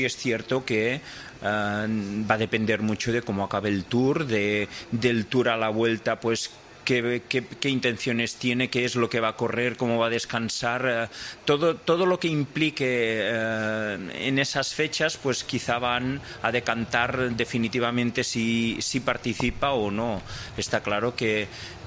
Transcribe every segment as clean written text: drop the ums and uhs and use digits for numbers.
Es cierto que va a depender mucho de cómo acabe el Tour, del Tour a la Vuelta, pues qué intenciones tiene, qué es lo que va a correr, cómo va a descansar, todo lo que implique en esas fechas, pues quizá van a decantar definitivamente si participa o no. Está claro que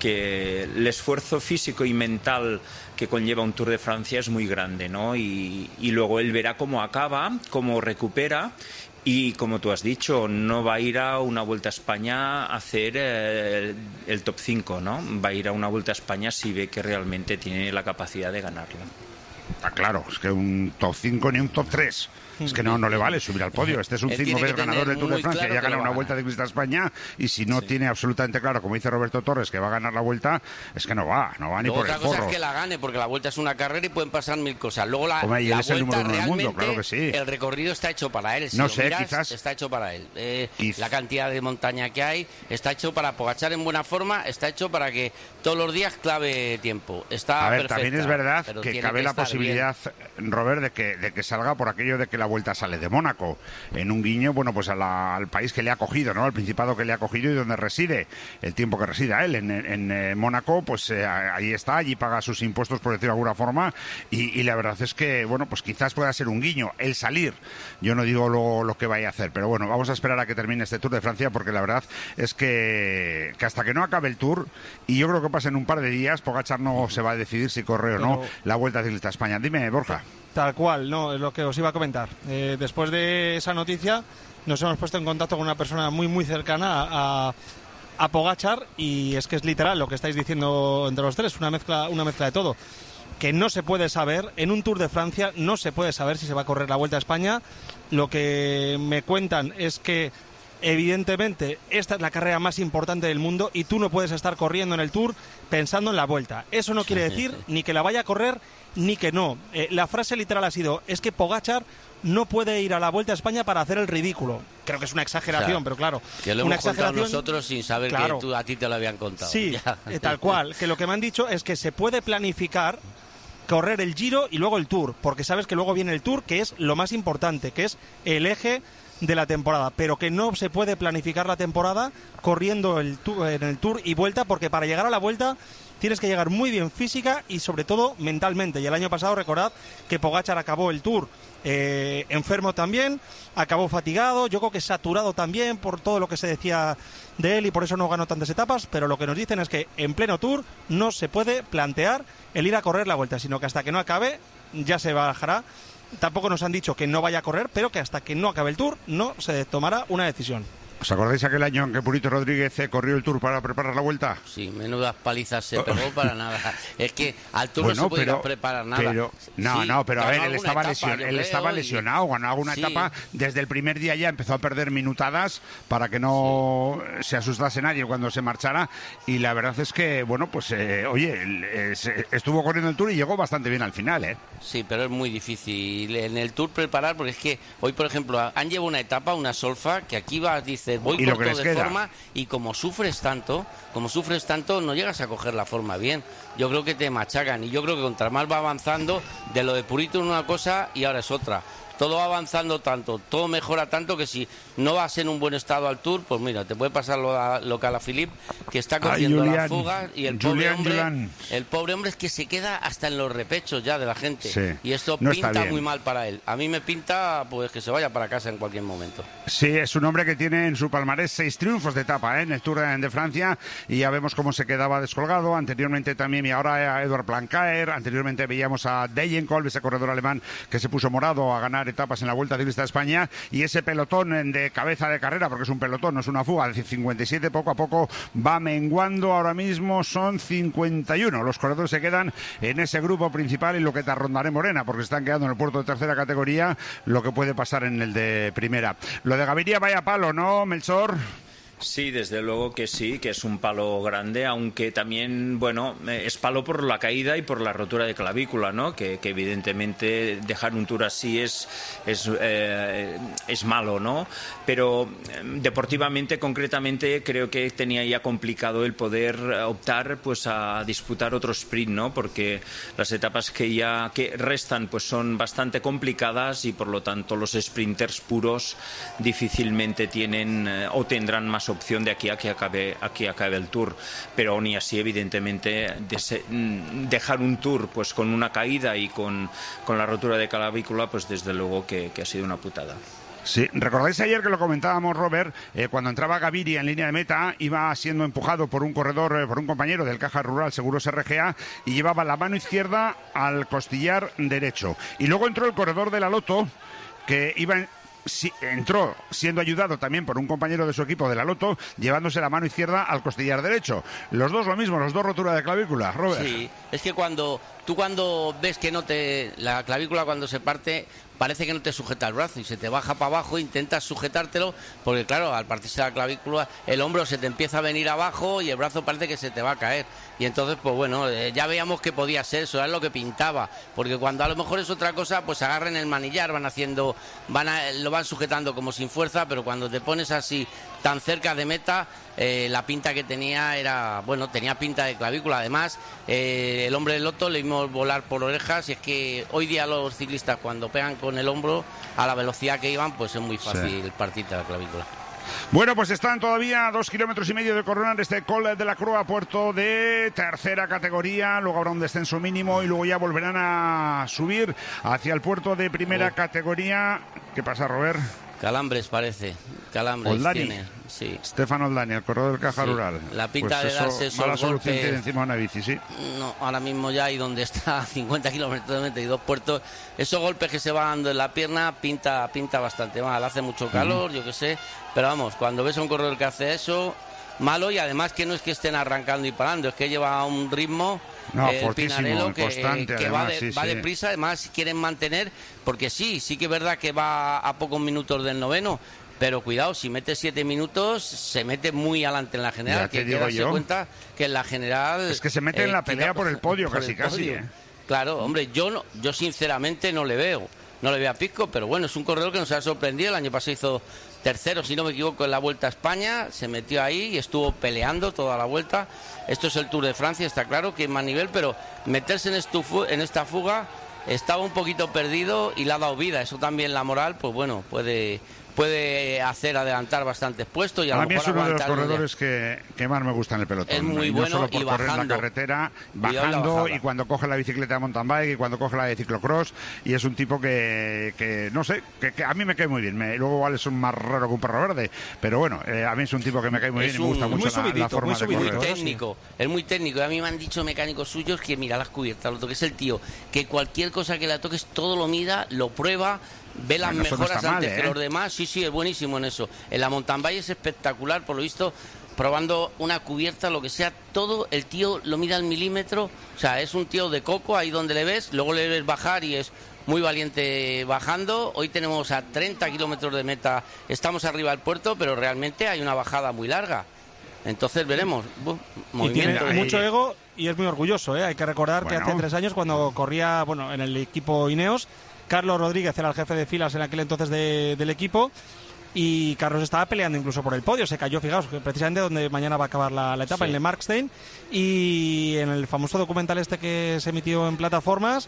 el esfuerzo físico y mental que conlleva un Tour de Francia es muy grande, ¿no? Y luego él verá cómo acaba, cómo recupera. Y como tú has dicho, no va a ir a una Vuelta a España a hacer el top 5, ¿no? Va a ir a una Vuelta a España si ve que realmente tiene la capacidad de ganarla. Está claro, es que un top 5 ni un top 3. Es que no le vale subir al podio. Este es un 5 veces ganador del Tour de Francia, ya gana una Vuelta Ciclista a España, y si no tiene absolutamente claro, como dice Roberto Torres, que va a ganar la Vuelta, es que no va ni por el forro. Otra cosa es que la gane, porque la Vuelta es una carrera y pueden pasar mil cosas. Luego la Vuelta es el número uno del mundo, claro que sí. El recorrido está hecho para él. Si no sé, miras, quizás está hecho para él. La cantidad de montaña que hay está hecho para Pogačar en buena forma, está hecho para que todos los días clave tiempo. Está a ver, perfecta, también es verdad que cabe la posibilidad, Robert, de que salga por aquello de que la Vuelta sale de Mónaco, en un guiño, bueno, pues al país que le ha acogido, ¿no? Al Principado que le ha acogido y donde reside, el tiempo que resida él, en Mónaco, pues ahí está, allí paga sus impuestos, por decirlo de alguna forma, y la verdad es que, bueno, pues quizás pueda ser un guiño el salir. Yo no digo lo que vaya a hacer, pero bueno, vamos a esperar a que termine este Tour de Francia, porque la verdad es que hasta que no acabe el Tour, y yo creo que pasen un par de días, Pogačar no se va a decidir si corre o no la Vuelta Ciclista a España. Dime, Borja. Tal cual, no, es lo que os iba a comentar. Después de esa noticia nos hemos puesto en contacto con una persona muy muy cercana a Pogačar, y es que es literal lo que estáis diciendo entre los tres, una mezcla de todo. Que no se puede saber, en un Tour de Francia no se puede saber si se va a correr la Vuelta a España. Lo que me cuentan es que evidentemente esta es la carrera más importante del mundo y tú no puedes estar corriendo en el Tour pensando en la Vuelta. Eso no quiere decir ni que la vaya a correr ni que no. La frase literal ha sido, es que Pogačar no puede ir a la Vuelta a España para hacer el ridículo. Creo que es una exageración, pero claro. Que lo una hemos contado exageración nosotros sin saber que a ti te lo habían contado. Sí, tal cual. Que lo que me han dicho es que se puede planificar correr el Giro y luego el Tour, porque sabes que luego viene el Tour, que es lo más importante, que es el eje de la temporada, pero que no se puede planificar la temporada corriendo en el Tour y Vuelta, porque para llegar a la Vuelta tienes que llegar muy bien física y sobre todo mentalmente. Y el año pasado recordad que Pogačar acabó el Tour enfermo también, acabó fatigado, yo creo que saturado también por todo lo que se decía de él, y por eso no ganó tantas etapas. Pero lo que nos dicen es que en pleno Tour no se puede plantear el ir a correr la Vuelta, sino que hasta que no acabe ya se bajará. Tampoco nos han dicho que no vaya a correr, pero que hasta que no acabe el Tour no se tomará una decisión. ¿Os acordáis aquel año en que Purito Rodríguez corrió el Tour para preparar la Vuelta? Sí, menudas palizas se pegó para nada. Es que al Tour no se puede preparar nada. Pero a ver, él estaba lesionado, ganó alguna etapa, desde el primer día ya empezó a perder minutadas para que no se asustase nadie cuando se marchara, y la verdad es que, bueno, pues estuvo corriendo el Tour y llegó bastante bien al final, ¿eh? Sí, pero es muy difícil en el Tour preparar, porque es que hoy, por ejemplo, han llevado una etapa, una solfa, que aquí dice, voy corto de forma, y como sufres tanto, no llegas a coger la forma bien. Yo creo que te machacan, y yo creo que contra más va avanzando, de lo de Purito es una cosa y ahora es otra. Todo va avanzando tanto, todo mejora tanto, que si no vas en un buen estado al Tour, pues mira, te puede pasar lo que a la Philippe, que está cogiendo las fugas, y el pobre hombre es que se queda hasta en los repechos ya de la gente, y esto no pinta muy mal para él. A mí me pinta pues que se vaya para casa en cualquier momento. Sí, es un hombre que tiene en su palmarés 6 triunfos de etapa en el Tour de Francia, y ya vemos cómo se quedaba descolgado. Anteriormente también, y ahora a Edward Blancaer, anteriormente veíamos a Degenkolb, ese corredor alemán que se puso morado a ganar etapas en la Vuelta Ciclista a España, y ese pelotón de cabeza de carrera, porque es un pelotón, no es una fuga, es decir, 57 poco a poco va menguando. Ahora mismo son 51 los corredores se quedan en ese grupo principal, y lo que te rondaré Morena, porque están quedando en el puerto de tercera categoría, lo que puede pasar en el de primera. Lo de Gaviria, vaya palo, ¿no, Melchor? Sí, desde luego que sí, que es un palo grande, aunque también, bueno, es palo por la caída y por la rotura de clavícula, ¿no? Que evidentemente dejar un Tour así es malo, ¿no? Pero deportivamente, concretamente, creo que tenía ya complicado el poder optar pues a disputar otro sprint, ¿no? Porque las etapas que restan pues son bastante complicadas y por lo tanto los sprinters puros difícilmente tienen o tendrán más opción de aquí a que acabe el Tour, pero aún y así evidentemente dejar un Tour pues con una caída y con la rotura de clavícula pues desde luego que ha sido una putada. Sí, recordáis ayer que lo comentábamos, Robert, cuando entraba Gaviria en línea de meta, iba siendo empujado por un corredor, por un compañero del Caja Rural Seguros RGA, y llevaba la mano izquierda al costillar derecho. Y luego entró el corredor de la Lotto, que entró siendo ayudado también por un compañero de su equipo de la Lotto, llevándose la mano izquierda al costillar derecho. Los dos lo mismo, los dos rotura de clavícula, Robert. Sí, es que cuando ves que la clavícula cuando se parte, parece que no te sujeta el brazo y se te baja para abajo, intentas sujetártelo, porque claro, al partirse la clavícula, el hombro se te empieza a venir abajo y el brazo parece que se te va a caer. Y entonces, pues bueno, ya veíamos que podía ser eso, era lo que pintaba, porque cuando a lo mejor es otra cosa, pues agarran el manillar, lo van sujetando como sin fuerza, pero cuando te pones así tan cerca de meta, la pinta que tenía tenía pinta de clavícula. Además, el hombre del Lotto le vimos volar por orejas, y es que hoy día los ciclistas cuando pegan con el hombro a la velocidad que iban, pues es muy fácil partirte la clavícula. Bueno, pues están todavía 2,5 kilómetros de coronar este Col de la Crua, puerto de tercera categoría. Luego habrá un descenso mínimo y luego ya volverán a subir hacia el puerto de primera categoría. ¿Qué pasa, Robert? Calambres parece, Calambres Oldani. Tiene, sí. Stefano Oldani, el corredor del Caja Rural. La pinta pues de darse esos mala solución golpes, tiene encima de una bici, sí. No, ahora mismo ya, y donde está a 50 kilómetros de meta y 2 puertos, esos golpes que se van dando en la pierna pinta bastante mal. Hace mucho calor, yo qué sé, pero vamos, cuando ves a un corredor que hace eso, malo, y además que no es que estén arrancando y parando, es que lleva un ritmo... fortísimo, constante, que además, va deprisa, además quieren mantener, porque sí que es verdad que va a pocos minutos del noveno, pero cuidado, si mete 7 minutos, se mete muy adelante en la general, que hay que darse cuenta que en la general... Es que se mete en la pelea por el podio, casi. Claro, hombre, yo sinceramente no le veo a Pisco, pero bueno, es un corredor que nos ha sorprendido. El año pasado hizo tercero, si no me equivoco, en la Vuelta a España, se metió ahí y estuvo peleando toda la vuelta. Esto es el Tour de Francia, está claro que hay más nivel, pero meterse en esta fuga, estaba un poquito perdido y le ha dado vida. Eso también, la moral, pues bueno, puede hacer adelantar bastantes puestos. Y a mí es uno de los corredores que más me gusta en el pelotón. Es muy bueno, no solo por y correr bajando. en la carretera, bajando, y cuando coge la bicicleta de mountain bike y cuando coge la de ciclocross, y es un tipo que no sé, que a mí me cae muy bien. Luego igual es un más raro que un perro verde, pero bueno, a mí es un tipo que me cae muy bien y me gusta mucho la forma de correr. Es muy técnico, y a mí me han dicho mecánicos suyos que mira las cubiertas, lo que es el tío, que cualquier cosa que le toques todo lo mira, lo prueba, ve las mejoras antes que los demás. Sí, es buenísimo en eso. En la mountain bike es espectacular, por lo visto, probando una cubierta, lo que sea, todo el tío lo mira al milímetro. O sea, es un tío de coco ahí donde le ves, luego le ves bajar y es muy valiente bajando. Hoy tenemos a 30 kilómetros de meta, estamos arriba del puerto, pero realmente hay una bajada muy larga. Entonces veremos. Movimiento. Tiene mucho ego y es muy orgulloso, ¿eh? Hay que recordar que hace 3 años, cuando corría en el equipo Ineos, Carlos Rodríguez era el jefe de filas en aquel entonces del equipo, y Carlos estaba peleando incluso por el podio. Se cayó, fijaos, precisamente donde mañana va a acabar la etapa, en Le Markstein, y en el famoso documental que se emitió en plataformas,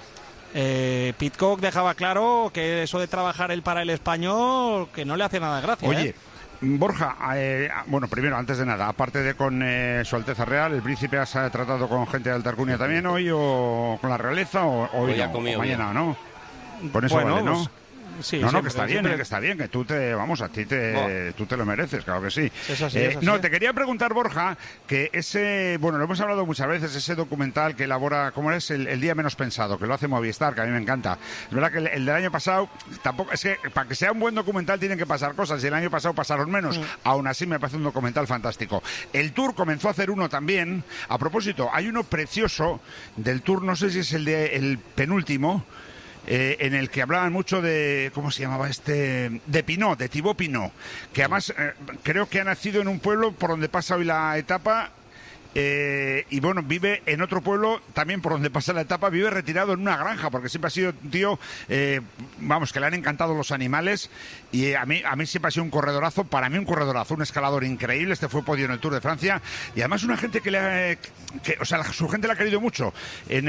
Pidcock dejaba claro que eso de trabajar él para el español, que no le hace nada de gracia. Oye, Borja, bueno, primero, antes de nada, aparte de con Su Alteza Real, ¿el príncipe has tratado con gente de Alta Alcurnia también hoy, o con la realeza, o hoy no, o mañana, ¿no? Con eso vale, ¿no? Pues, sí, no, que está bien, que tú te lo mereces, claro que sí. Es así. No, te quería preguntar, Borja, que lo hemos hablado muchas veces, ese documental que elabora, ¿cómo es? El día menos pensado, que lo hace Movistar, que a mí me encanta. Es verdad que el del año pasado, tampoco, es que para que sea un buen documental tienen que pasar cosas, y el año pasado pasaron menos. Aún así me parece un documental fantástico. El Tour comenzó a hacer uno también. A propósito, hay uno precioso del Tour, no sé si es el penúltimo, en el que hablaban mucho de, ¿cómo se llamaba este? De Pinot, de Thibaut Pinot, que además creo que ha nacido en un pueblo por donde pasa hoy la etapa. Y bueno, vive en otro pueblo también por donde pasa la etapa, vive retirado en una granja, porque siempre ha sido un tío, vamos, que le han encantado los animales, y a mí siempre ha sido un corredorazo, para mí un corredorazo, un escalador increíble. Este fue podio en el Tour de Francia, y además una gente o sea, su gente le ha querido mucho en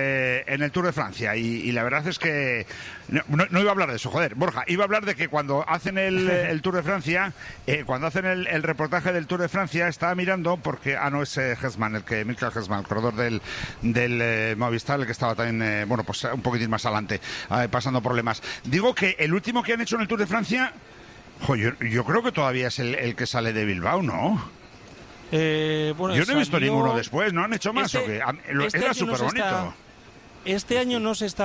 el Tour de Francia, y la verdad es que no iba a hablar de eso, joder, Borja, iba a hablar de que cuando hacen el Tour de Francia, cuando hacen el reportaje del Tour de Francia, estaba mirando, porque, no es Hesman, Michael Hesman, el corredor del Movistar, el que estaba también, bueno, pues un poquitín más adelante, pasando problemas. Digo que el último que han hecho en el Tour de Francia, yo creo que todavía es el que sale de Bilbao, ¿no? Bueno, yo no he visto ninguno después, ¿no han hecho más? Era súper bonito. Este año no se se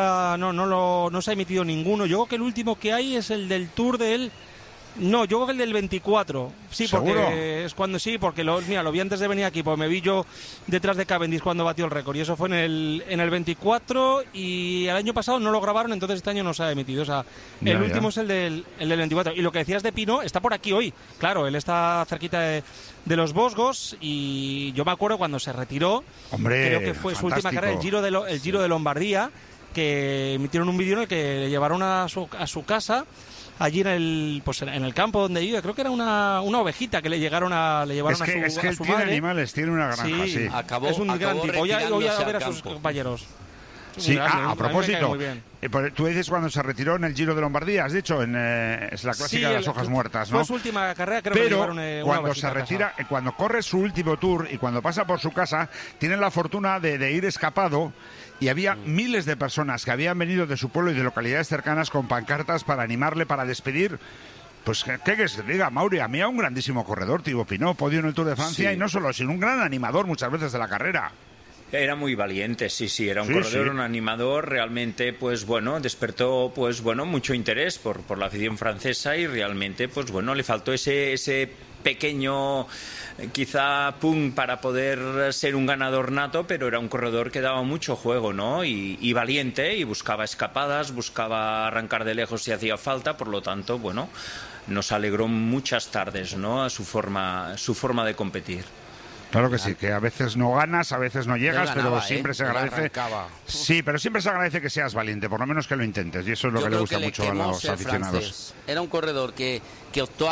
ha emitido ninguno. Yo creo que el último que hay es el del Tour del... No, yo creo que el del 24. Sí, ¿seguro? Porque es cuando sí, porque lo vi antes de venir aquí, pues me vi yo detrás de Cavendish cuando batió el récord, y eso fue en el 24, y el año pasado no lo grabaron, entonces este año no se ha emitido. O sea, el último es el del 24. Y lo que decías de Pinot está por aquí hoy. Claro, él está cerquita de los Vosgos, y yo me acuerdo cuando se retiró, creo que fue su última carrera, el Giro de Lombardía, que emitieron un vídeo en el que le llevaron a su casa, allí en el campo donde vive. Creo que era una ovejita que le llevaron a su madre. Es que él tiene animales, tiene una granja, sí. Es un gran tipo. Voy a ver a sus compañeros. Sí, a propósito, tú dices cuando se retiró en el Giro de Lombardía, has dicho, es la clásica de las hojas muertas, ¿no? Fue su última carrera, creo. Pero que cuando se retira, cuando corre su último Tour y cuando pasa por su casa, tiene la fortuna de ir escapado, y había miles de personas que habían venido de su pueblo y de localidades cercanas con pancartas para animarle, para despedir. Pues, ¿qué que se diga, Mauri? A mí a un grandísimo corredor, Thibaut Pinot, podio en el Tour de Francia, y no solo, sino un gran animador muchas veces de la carrera. Era muy valiente, sí, era un corredor, un animador, realmente, pues bueno, despertó, pues bueno, mucho interés por la afición francesa, y realmente, pues bueno, le faltó ese pequeño, quizá, pum, para poder ser un ganador nato, pero era un corredor que daba mucho juego, ¿no? Y valiente, y buscaba escapadas, buscaba arrancar de lejos si hacía falta, por lo tanto, bueno, nos alegró muchas tardes, ¿no? A su forma de competir. Claro que sí, que a veces no ganas, a veces no llegas, pero siempre se agradece. Sí, pero siempre se agradece que seas valiente, por lo menos que lo intentes, y eso es lo que le gusta mucho a los aficionados. Era un corredor que optó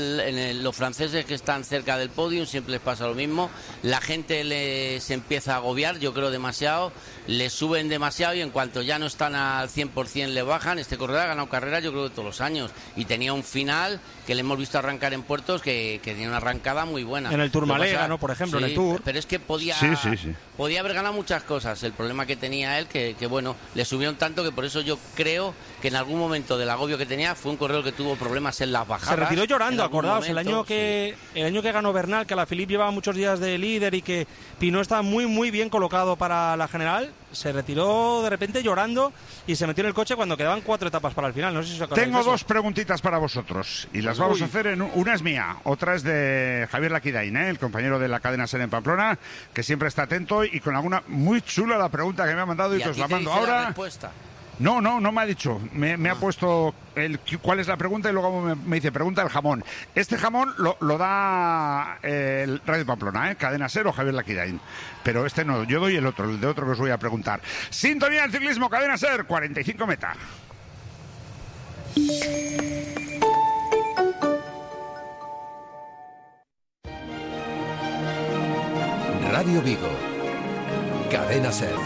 los franceses que están cerca del podio, siempre les pasa lo mismo. La gente se empieza a agobiar, yo creo demasiado, le suben demasiado, y en cuanto ya no están al 100% le bajan. Este corredor ha ganado carreras, yo creo, de todos los años, y tenía un final que le hemos visto arrancar en puertos que tenía una arrancada muy buena. En el Tourmalet ganó, por ejemplo, en el Tour. Pero es que podía haber ganado muchas cosas. El problema que tenía él, que bueno, le subieron tanto que por eso yo creo que en algún momento del agobio que tenía, fue un corredor que tuvo problemas en las bajadas. Se retiró llorando, acordaos, el año que ganó Bernal, que Alaphilippe llevaba muchos días de líder y que Pinot estaba muy muy bien colocado para la general, se retiró de repente llorando y se metió en el coche cuando quedaban 4 etapas para el final. No sé si os acordáis. Tengo 2 preguntitas para vosotros y las vamos a hacer. Una es mía, otra es de Javier Laquidain, el compañero de la cadena SER en Pamplona, que siempre está atento, y con alguna muy chula la pregunta que me ha mandado, y que os la mando ahora. No me ha dicho. Me ha puesto cuál es la pregunta, y luego me dice, pregunta el jamón. Este jamón lo da el Radio Pamplona, Cadena SER o Javier Laquidain. Pero este no, yo doy el de otro que os voy a preguntar. Sintonía del ciclismo, Cadena SER, 45 meta. Radio Vigo, Cadena SER.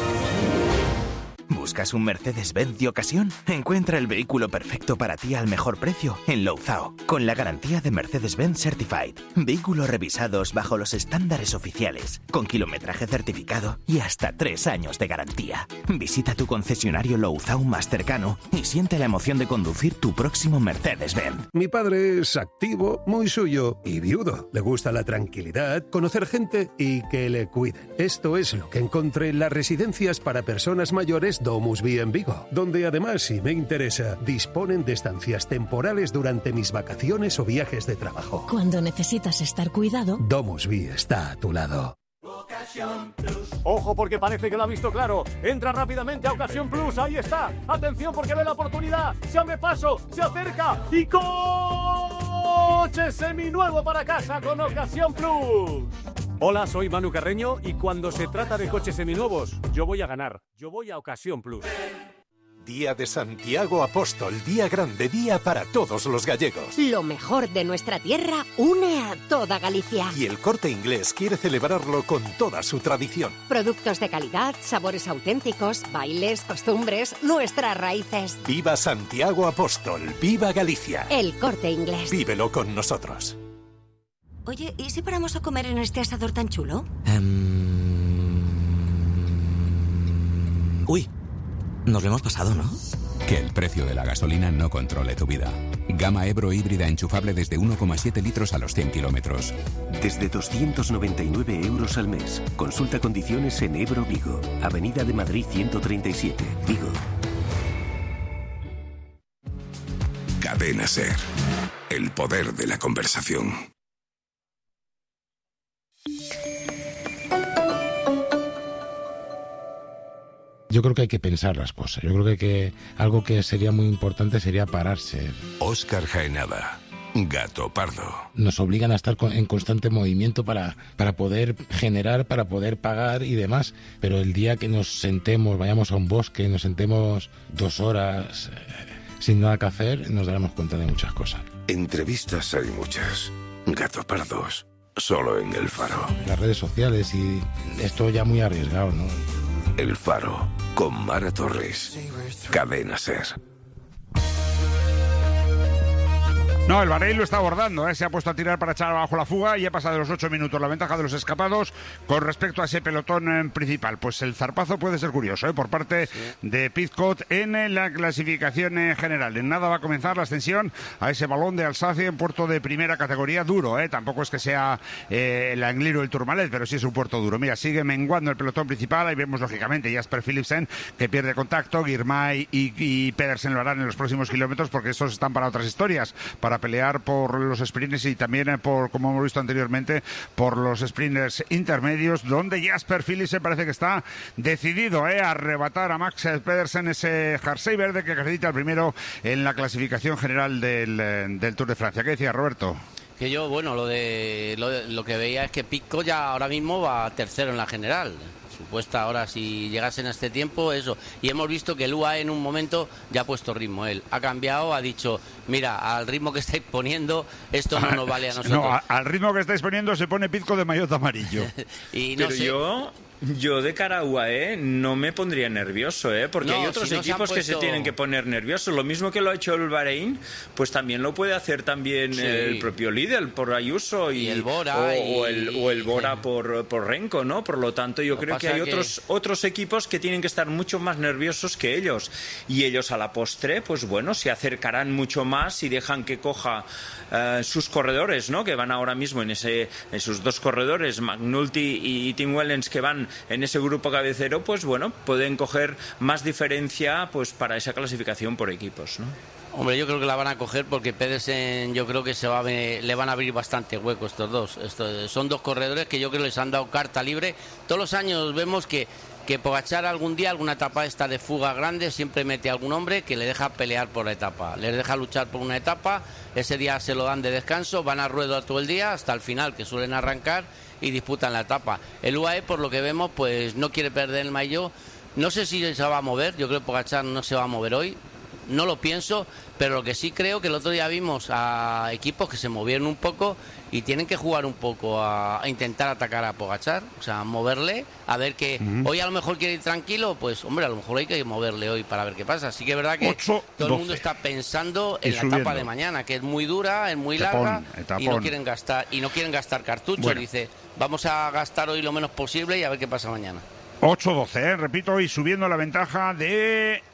¿Buscas un Mercedes-Benz de ocasión? Encuentra el vehículo perfecto para ti al mejor precio en Louzao, con la garantía de Mercedes-Benz Certified. Vehículos revisados bajo los estándares oficiales, con kilometraje certificado y hasta 3 años de garantía. Visita tu concesionario Louzao más cercano y siente la emoción de conducir tu próximo Mercedes-Benz. Mi padre es activo, muy suyo y viudo. Le gusta la tranquilidad, conocer gente y que le cuiden. Esto es lo que encontré en las residencias para personas mayores DomusVi en Vigo, donde además, si me interesa, disponen de estancias temporales durante mis vacaciones o viajes de trabajo. Cuando necesitas estar cuidado, DomusVi está a tu lado. Ojo, porque parece que lo ha visto claro. Entra rápidamente a Ocasión Plus. Ahí está. Atención, porque ve la oportunidad. Se abre paso, se acerca y coche seminuevo para casa con Ocasión Plus. Hola, soy Manu Carreño y cuando se trata de coches seminuevos, yo voy a ganar. Yo voy a Ocasión Plus. Día de Santiago Apóstol, día grande, día para todos los gallegos. Lo mejor de nuestra tierra une a toda Galicia. Y el Corte Inglés quiere celebrarlo con toda su tradición. Productos de calidad, sabores auténticos, bailes, costumbres, nuestras raíces. ¡Viva Santiago Apóstol! ¡Viva Galicia! El Corte Inglés. Vívelo con nosotros. Oye, ¿y si paramos a comer en este asador tan chulo? Uy. Nos lo hemos pasado, ¿no? Que el precio de la gasolina no controle tu vida. Gama Ebro híbrida enchufable desde 1,7 litros a los 100 kilómetros. Desde 299 euros al mes. Consulta condiciones en Ebro Vigo. Avenida de Madrid 137, Vigo. Cadena SER. El poder de la conversación. Yo creo que hay que pensar las cosas. Yo creo que algo que sería muy importante sería pararse. Óscar Jaenada, Gato Pardo. Nos obligan a estar en constante movimiento para poder generar, para poder pagar y demás. Pero el día que nos sentemos, vayamos a un bosque, nos sentemos 2 horas sin nada que hacer, nos daremos cuenta de muchas cosas. Entrevistas hay muchas. Gato Pardos, solo en El Faro. Las redes sociales y esto ya muy arriesgado, ¿no? El Faro, con Mara Torres. Cadena SER. No, el Bahrein lo está abordando, ¿eh? Se ha puesto a tirar para echar abajo la fuga y ha pasado de los 8 minutos la ventaja de los escapados con respecto a ese pelotón principal. Pues el zarpazo puede ser curioso, ¿eh? Por parte de Pidcock en la clasificación general. En nada va a comenzar la ascensión a ese balón de Alsacia en puerto de primera categoría duro, ¿eh? Tampoco es que sea el Angliru o el Tourmalet, pero sí es un puerto duro. Mira, sigue menguando el pelotón principal. Ahí vemos lógicamente Jasper Philipsen que pierde contacto. Girmay y Pedersen lo harán en los próximos kilómetros porque estos están para otras historias, para pelear por los sprints y también por, como hemos visto anteriormente, por los sprinters intermedios, donde Jasper Philipsen parece que está decidido a arrebatar a Max Pedersen ese jersey verde que acredita el primero en la clasificación general del Tour de Francia. ¿Qué decía Roberto? Que yo, bueno, lo que veía es que Pidcock ya ahora mismo va tercero en la general. Supuesta ahora, si llegasen a este tiempo, eso. Y hemos visto que el UAE en un momento ya ha puesto ritmo. Él ha cambiado, ha dicho, mira, al ritmo que estáis poniendo, esto no nos vale a nosotros. No, al ritmo que estáis poniendo se pone Pidcock de maillot amarillo. Y no Pero sé. Yo de cara a UAE no me pondría nervioso, porque hay otros equipos que se tienen que poner nerviosos. Lo mismo que lo ha hecho el Bahrein, pues también lo puede hacer también el propio líder por Ayuso y el Bora o el Bora por Renko, ¿no? Por lo tanto, yo creo que hay otros equipos que tienen que estar mucho más nerviosos que ellos. Y ellos a la postre, pues bueno, se acercarán mucho más y dejan que coja sus corredores, ¿no? Que van ahora mismo en esos 2 corredores, McNulty y Tim Wellens, que van en ese grupo cabecero, pues bueno, pueden coger más diferencia pues para esa clasificación por equipos, ¿no? Hombre, yo creo que la van a coger porque Pedersen, yo creo que le van a abrir bastante hueco estos dos. Son 2 corredores que yo creo que les han dado carta libre. Todos los años vemos que Pogačar algún día, alguna etapa esta de fuga grande, siempre mete a algún hombre que le deja pelear por la etapa. Les deja luchar por una etapa, ese día se lo dan de descanso, van a ruedo todo el día hasta el final, que suelen arrancar y disputan la etapa. El UAE, por lo que vemos, pues no quiere perder el maillot. No sé si se va a mover, yo creo que Pogačar no se va a mover hoy. No lo pienso, pero lo que sí creo que el otro día vimos a equipos que se movieron un poco y tienen que jugar un poco a intentar atacar a Pogačar, o sea, moverle, a ver que hoy a lo mejor quiere ir tranquilo, pues hombre, a lo mejor hay que moverle hoy para ver qué pasa. Así que es verdad que todo el mundo está pensando en la etapa de mañana, que es muy dura, es muy larga y no quieren gastar cartuchos. Bueno. Dice, vamos a gastar hoy lo menos posible y a ver qué pasa mañana. 8-12, repito, y subiendo la ventaja de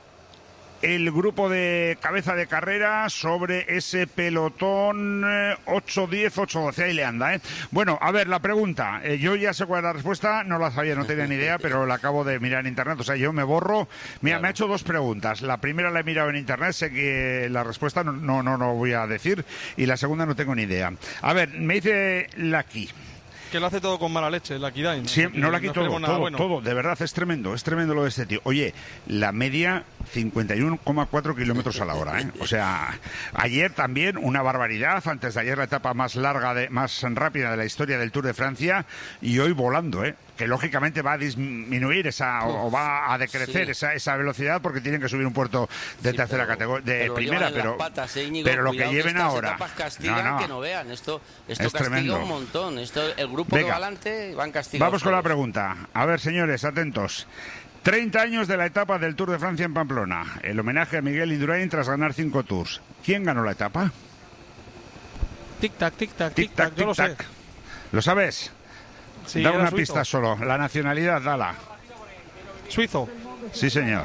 el grupo de cabeza de carrera sobre ese pelotón 8-10, 8-12, ahí le anda, Bueno, a ver, la pregunta, yo ya sé cuál es la respuesta, no la sabía, no tenía ni idea, pero la acabo de mirar en internet, o sea, yo me borro. Mira, claro. Me ha hecho 2 preguntas, la primera la he mirado en internet, sé que la respuesta no voy a decir, y la segunda no tengo ni idea. A ver, me dice Lucky, Que lo hace todo con mala leche, la Kidai. Sí, no la quito todo, de verdad, es tremendo lo de este tío. Oye, la media 51,4 kilómetros a la hora, ¿eh? O sea, ayer también una barbaridad, antes de ayer la etapa más larga, más rápida de la historia del Tour de Francia, y hoy volando, ¿eh? Que lógicamente va a disminuir o va a decrecer esa velocidad porque tienen que subir un puerto de tercera categoría, de primera, pero lo que lleven ahora castigan, que no vean, esto es castiga tremendo. un montón, el grupo que va adelante van castigados. Vamos con la pregunta, a ver señores, atentos. 30 años de la etapa del Tour de Francia en Pamplona, el homenaje a Miguel Indurain tras ganar 5 Tours. ¿Quién ganó la etapa? Tic-tac, tic-tac, tic-tac, yo lo sé. ¿Lo sabes? Sí, da una suizo. pista solo. La nacionalidad, dala. Suizo. Sí, señor.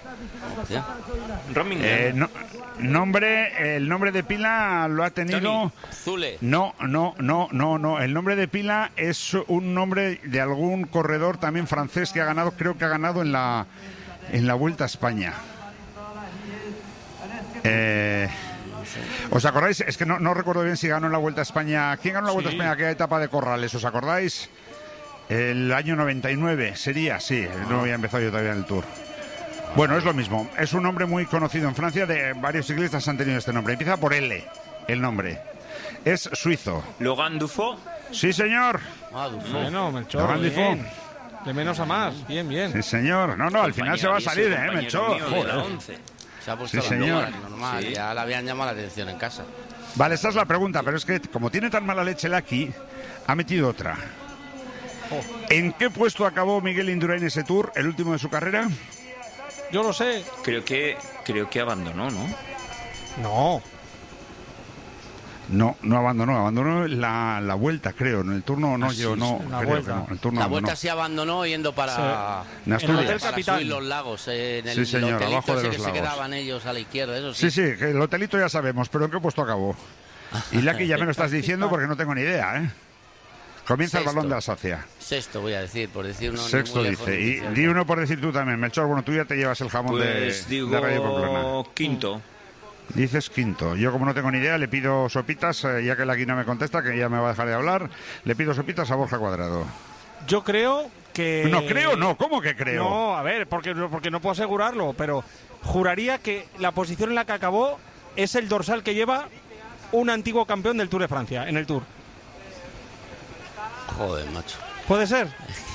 Romingen. El nombre de pila lo ha tenido... Zule. No. El nombre de pila es un nombre de algún corredor también francés que ha ganado, creo que ha ganado en la Vuelta a España. ¿Os acordáis? Es que no recuerdo bien si ganó en la Vuelta a España. ¿Quién ganó la Vuelta a España? ¿Qué etapa de Corrales? ¿Os acordáis? El año 99 sería, sí. No había empezado yo todavía en el Tour. Bueno, es lo mismo. Es un nombre muy conocido en Francia. De varios ciclistas han tenido este nombre. Empieza por L, el nombre. Es suizo. Logan Dufaux. Sí, señor. Dufaux. Bueno, Melchor, bien. De menos a más. Bien. Sí, señor. No, al final se va a salir, Melchor. Joder. Se ha puesto señor. Normal, sí. Ya le habían llamado la atención en casa. Vale, esa es la pregunta, pero es que como tiene tan mala leche el Aki, ha metido otra. ¿En qué puesto acabó Miguel Indurain ese Tour, el último de su carrera? Yo lo sé. Creo que abandonó, ¿no? No abandonó la Vuelta, creo. En el turno no, yo no. La Vuelta sí abandonó yendo para Asturias. El Hotel Capitán. Subir los lagos, en el señor, hotelito abajo de ese los que lagos. se quedaban ellos a la izquierda, eso sí. Sí, que el hotelito ya sabemos, pero ¿en qué puesto acabó? Y Lucky ya me lo estás diciendo porque no tengo ni idea, ¿eh? Comienza Sexto. el balón de Alsacia. Sexto, voy a decir, por decir uno. Sexto dice. Y di uno por decir tú también, Melchor. Bueno, tú ya te llevas el jamón de Radio Pamplona. Quinto. Dices quinto. Yo, como no tengo ni idea, le pido sopitas, ya que Lucky no me contesta, que ya me va a dejar de hablar. Le pido sopitas a Borja Cuadrado. Yo creo que... No, ¿cómo que creo? No, a ver, porque no puedo asegurarlo, pero juraría que la posición en la que acabó es el dorsal que lleva un antiguo campeón del Tour de Francia, en el Tour. Joder, macho. ¿Puede ser?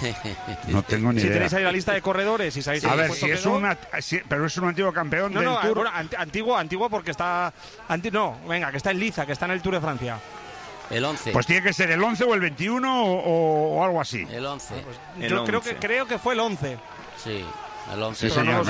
No tengo ni idea. Si tenéis ahí la lista de corredores y sabéis... A ver, pero es un antiguo campeón del Tour. Bueno, antiguo porque está... que está en Liza, que está en el Tour de Francia. El 11. Pues tiene que ser el 11 o el 21 o algo así. El 11. Yo creo que fue el 11. Sí, el 11. Sí, señor,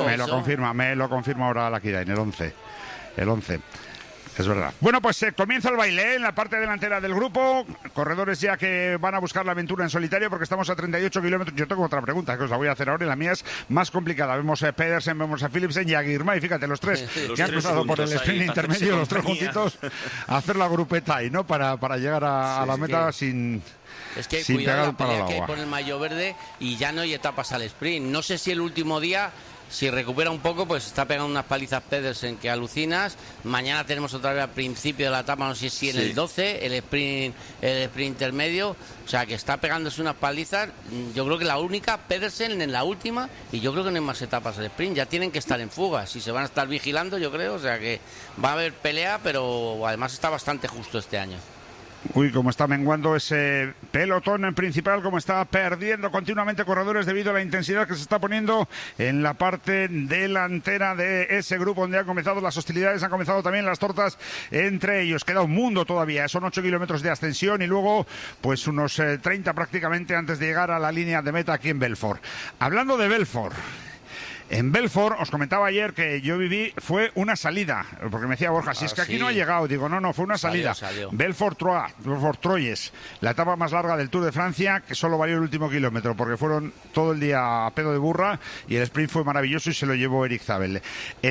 me lo confirma ahora la Kidai, en el 11. El 11. Es verdad. Bueno, pues comienza el baile en la parte delantera del grupo. Corredores ya que van a buscar la aventura en solitario porque estamos a 38 kilómetros. Yo tengo otra pregunta que os la voy a hacer ahora y la mía es más complicada. Vemos a Pedersen, vemos a Philipsen y a Girmay. Fíjate, los tres que han cruzado por el sprint intermedio, los tres juntitos, a hacer la grupeta ahí, ¿no? Para llegar a la meta sin... Es que sin cuidado la pelea al que hay agua. por el maillot verde y ya no hay etapas al sprint. No sé si el último día, si recupera un poco, pues está pegando unas palizas Pedersen que alucinas. Mañana tenemos otra vez al principio de la etapa, no sé si en el 12, el sprint intermedio. O sea, que está pegándose unas palizas. Yo creo que la única, Pedersen en la última, y yo creo que no hay más etapas al sprint. Ya tienen que estar en fugas y se van a estar vigilando, yo creo. O sea, que va a haber pelea, pero además está bastante justo este año. Uy, cómo está menguando ese pelotón en principal, cómo está perdiendo continuamente corredores debido a la intensidad que se está poniendo en la parte delantera de ese grupo donde han comenzado las hostilidades, han comenzado también las tortas entre ellos. Queda un mundo todavía, son 8 kilómetros de ascensión y luego pues unos 30 prácticamente antes de llegar a la línea de meta aquí en Belfort. Hablando de Belfort... En Belfort, os comentaba ayer que yo viví, fue una salida, porque me decía Borja, si es que aquí no ha llegado, digo, no, fue una salida. Salió. Belfort-Troyes, la etapa más larga del Tour de Francia, que solo valió el último kilómetro, porque fueron todo el día a pedo de burra, y el sprint fue maravilloso y se lo llevó Eric Zabel.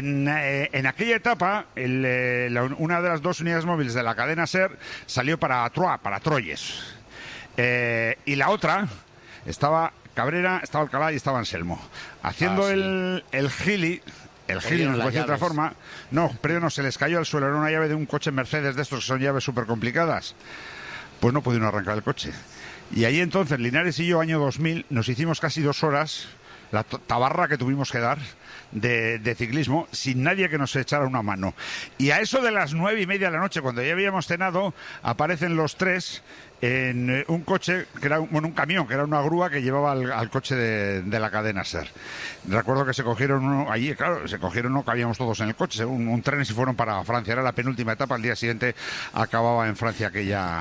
En aquella etapa, una de las dos unidades móviles de la cadena SER salió para Troyes. Y la otra estaba... Cabrera, estaba Alcalá y estaba Anselmo. Haciendo el Gili, no se puede decir de otra forma. No, pero no, se les cayó al suelo. Era una llave de un coche Mercedes de estos que son llaves súper complicadas. Pues no pudieron arrancar el coche. Y ahí entonces, Linares y yo, año 2000, nos hicimos casi 2 horas, la tabarra que tuvimos que dar de ciclismo, sin nadie que nos echara una mano. Y a eso de las 9:30 de la noche, cuando ya habíamos cenado, aparecen los 3 en un coche, que era un camión, que era una grúa que llevaba al coche de la cadena SER. Recuerdo que se cogieron uno, allí, claro, no cabíamos todos en el coche, un tren y se fueron para Francia. Era la penúltima etapa, al día siguiente acababa en Francia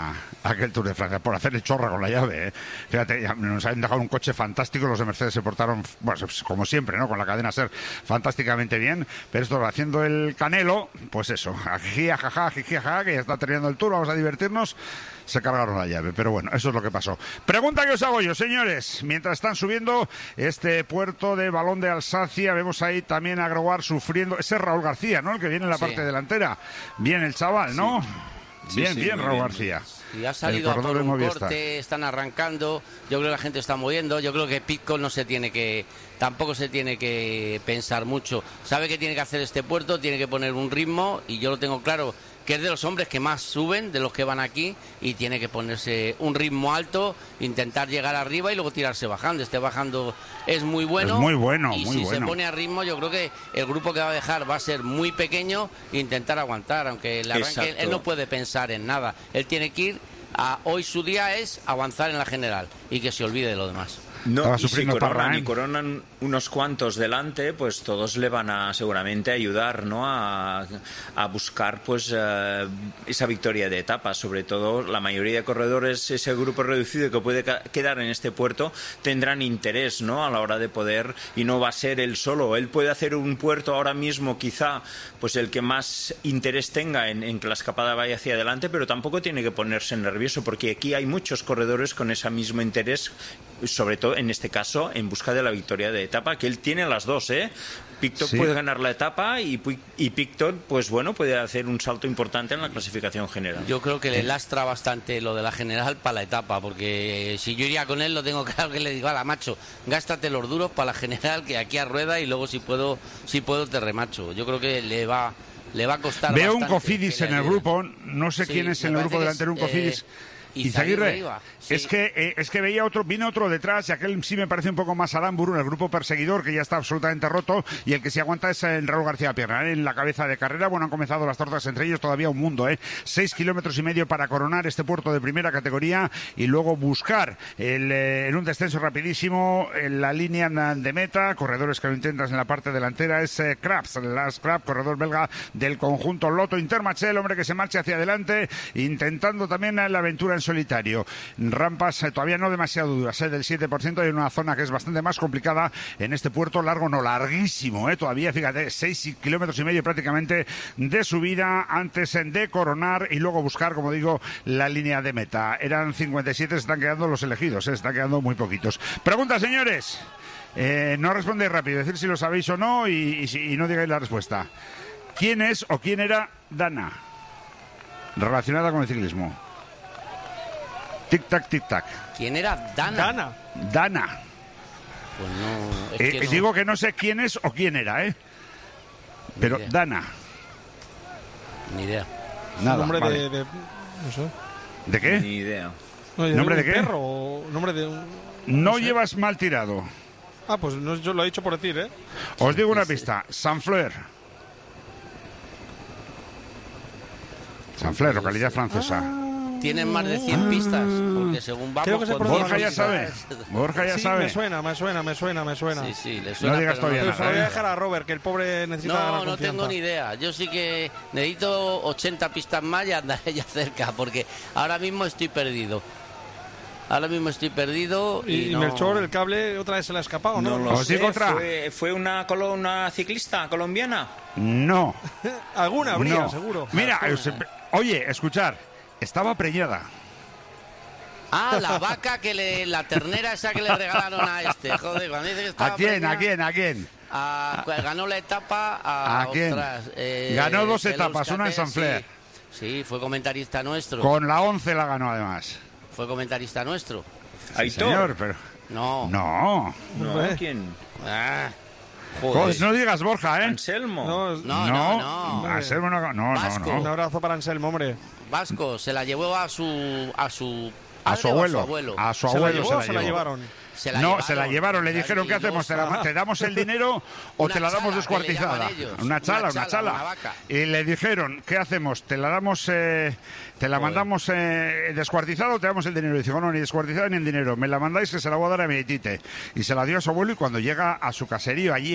aquel Tour de Francia, por hacer el chorra con la llave, ¿eh? Fíjate, nos habían dejado un coche fantástico, los de Mercedes se portaron, bueno, como siempre, ¿no? Con la cadena SER fantásticamente bien, pero esto haciendo el Canelo, pues eso, jiji, jaja, que ya está terminando el Tour, vamos a divertirnos. Se cargaron la llave, pero bueno, eso es lo que pasó. Pregunta que os hago yo, señores. Mientras están subiendo este puerto de Balón de Alsacia, vemos ahí también a Groar sufriendo. Ese es Raúl García, ¿no? El que viene en la parte delantera. Bien el chaval, ¿no? Sí. Bien, Raúl García. Y ha salido por un corte, están arrancando. Yo creo que la gente está moviendo. Yo creo que Pidcock tampoco se tiene que pensar mucho. Sabe que tiene que hacer este puerto, tiene que poner un ritmo, y yo lo tengo claro, que es de los hombres que más suben, de los que van aquí, y tiene que ponerse un ritmo alto, intentar llegar arriba y luego tirarse bajando. Bajando es muy bueno. Es muy bueno, y si se pone a ritmo, yo creo que el grupo que va a dejar va a ser muy pequeño e intentar aguantar, aunque el arranque, él no puede pensar en nada. Él tiene que ir hoy su día es avanzar en la general y que se olvide de lo demás. No, y si coronan unos cuantos delante, pues todos le van a seguramente ayudar, ¿no? a buscar pues esa victoria de etapa. Sobre todo la mayoría de corredores, ese grupo reducido que puede quedar en este puerto, tendrán interés, ¿no? A la hora de poder, y no va a ser él solo. Él puede hacer un puerto ahora mismo, quizá pues el que más interés tenga en que la escapada vaya hacia adelante, pero tampoco tiene que ponerse nervioso, porque aquí hay muchos corredores con ese mismo interés, sobre todo en este caso en busca de la victoria de etapa, que él tiene las dos, ¿eh? Pidcock puede ganar la etapa y Pidcock, pues bueno, puede hacer un salto importante en la clasificación general. Yo creo que le lastra bastante lo de la general para la etapa, porque si yo iría con él, lo tengo claro, que le digo, ala, macho, gástate los duros para la general, que aquí a rueda, y luego si puedo te remacho. Yo creo que le va a costar. Veo un Cofidis en el grupo, no sé quién es en el grupo delantero, un Cofidis. Izaguirre, sí. es que vino otro detrás, y aquel sí me parece un poco más Aramburu, en el grupo perseguidor, que ya está absolutamente roto, y el que se aguanta es en Raúl García Pierna, en la cabeza de carrera. Bueno, han comenzado las tortas entre ellos, todavía un mundo, 6,5 kilómetros para coronar este puerto de primera categoría, y luego buscar en un descenso rapidísimo en la línea de meta. Corredores que lo intentan en la parte delantera es Krabs, corredor belga del conjunto Lotto Intermarché, el hombre que se marcha hacia adelante, intentando también la aventura en solitario. Rampas todavía no demasiado duras, del 7%. Hay una zona que es bastante más complicada en este puerto, larguísimo, todavía, fíjate, 6,5 kilómetros prácticamente de subida antes de coronar y luego buscar, como digo, la línea de meta. Eran 57, se están quedando los elegidos, se están quedando muy poquitos. Pregunta, señores. No respondéis rápido, decir si lo sabéis o no, y no digáis la respuesta. ¿Quién es o quién era Dana relacionada con el ciclismo? Tic-tac, tic-tac. ¿Quién era Dana? Dana. Pues no, es que no. Digo que no sé quién es o quién era, pero Dana. Ni idea. Nada, nombre vale. de no sé. ¿De qué? Ni idea. ¿Nombre de qué? Perro, o nombre de un... No sé. Llevas mal tirado. Pues no, yo lo he dicho por decir, Os digo una pista. Saint-Fleur, localidad francesa. Tienen más de 100 pistas, porque según vamos... Borja ya sabe. Me suena. Sí, le suena. No digas todavía nada. Lo voy a dejar a Robert, que el pobre necesita ganar confianza. No tengo ni idea. Yo sí que necesito 80 pistas más y andaré ya cerca, porque ahora mismo estoy perdido. Y no... Melchor, el cable, otra vez se le ha escapado, ¿no? No lo sé. ¿Fue una ciclista colombiana? No. Alguna habría, seguro. Mira, oye, escuchar. Estaba preñada. La vaca la ternera esa que le regalaron a joder, cuando dice que estaba ¿A quién? Ganó la etapa ¿A quién? Ganó 2 etapas, una en Saint-Fleur. Sí, fue comentarista nuestro. Con la 11 la ganó además. Fue comentarista nuestro. Sí, señor, pero... No. ¿Quién? Joder. No digas Borja, Anselmo. No. Anselmo no. Un abrazo para Anselmo, hombre. Vasco se la llevó a su A su abuelo. A su abuelo se la llevaron. Se la llevaron. Le dijeron, ¿qué hacemos? ¿Te damos el dinero o te la damos descuartizada? Una chala. Y le dijeron, ¿qué hacemos? ¿Te la damos, te la mandamos descuartizada o te damos el dinero? Y dice, no, ni descuartizada ni el dinero. Me la mandáis que se la voy a dar a mi tite. Y se la dio a su abuelo y cuando llega a su caserío allí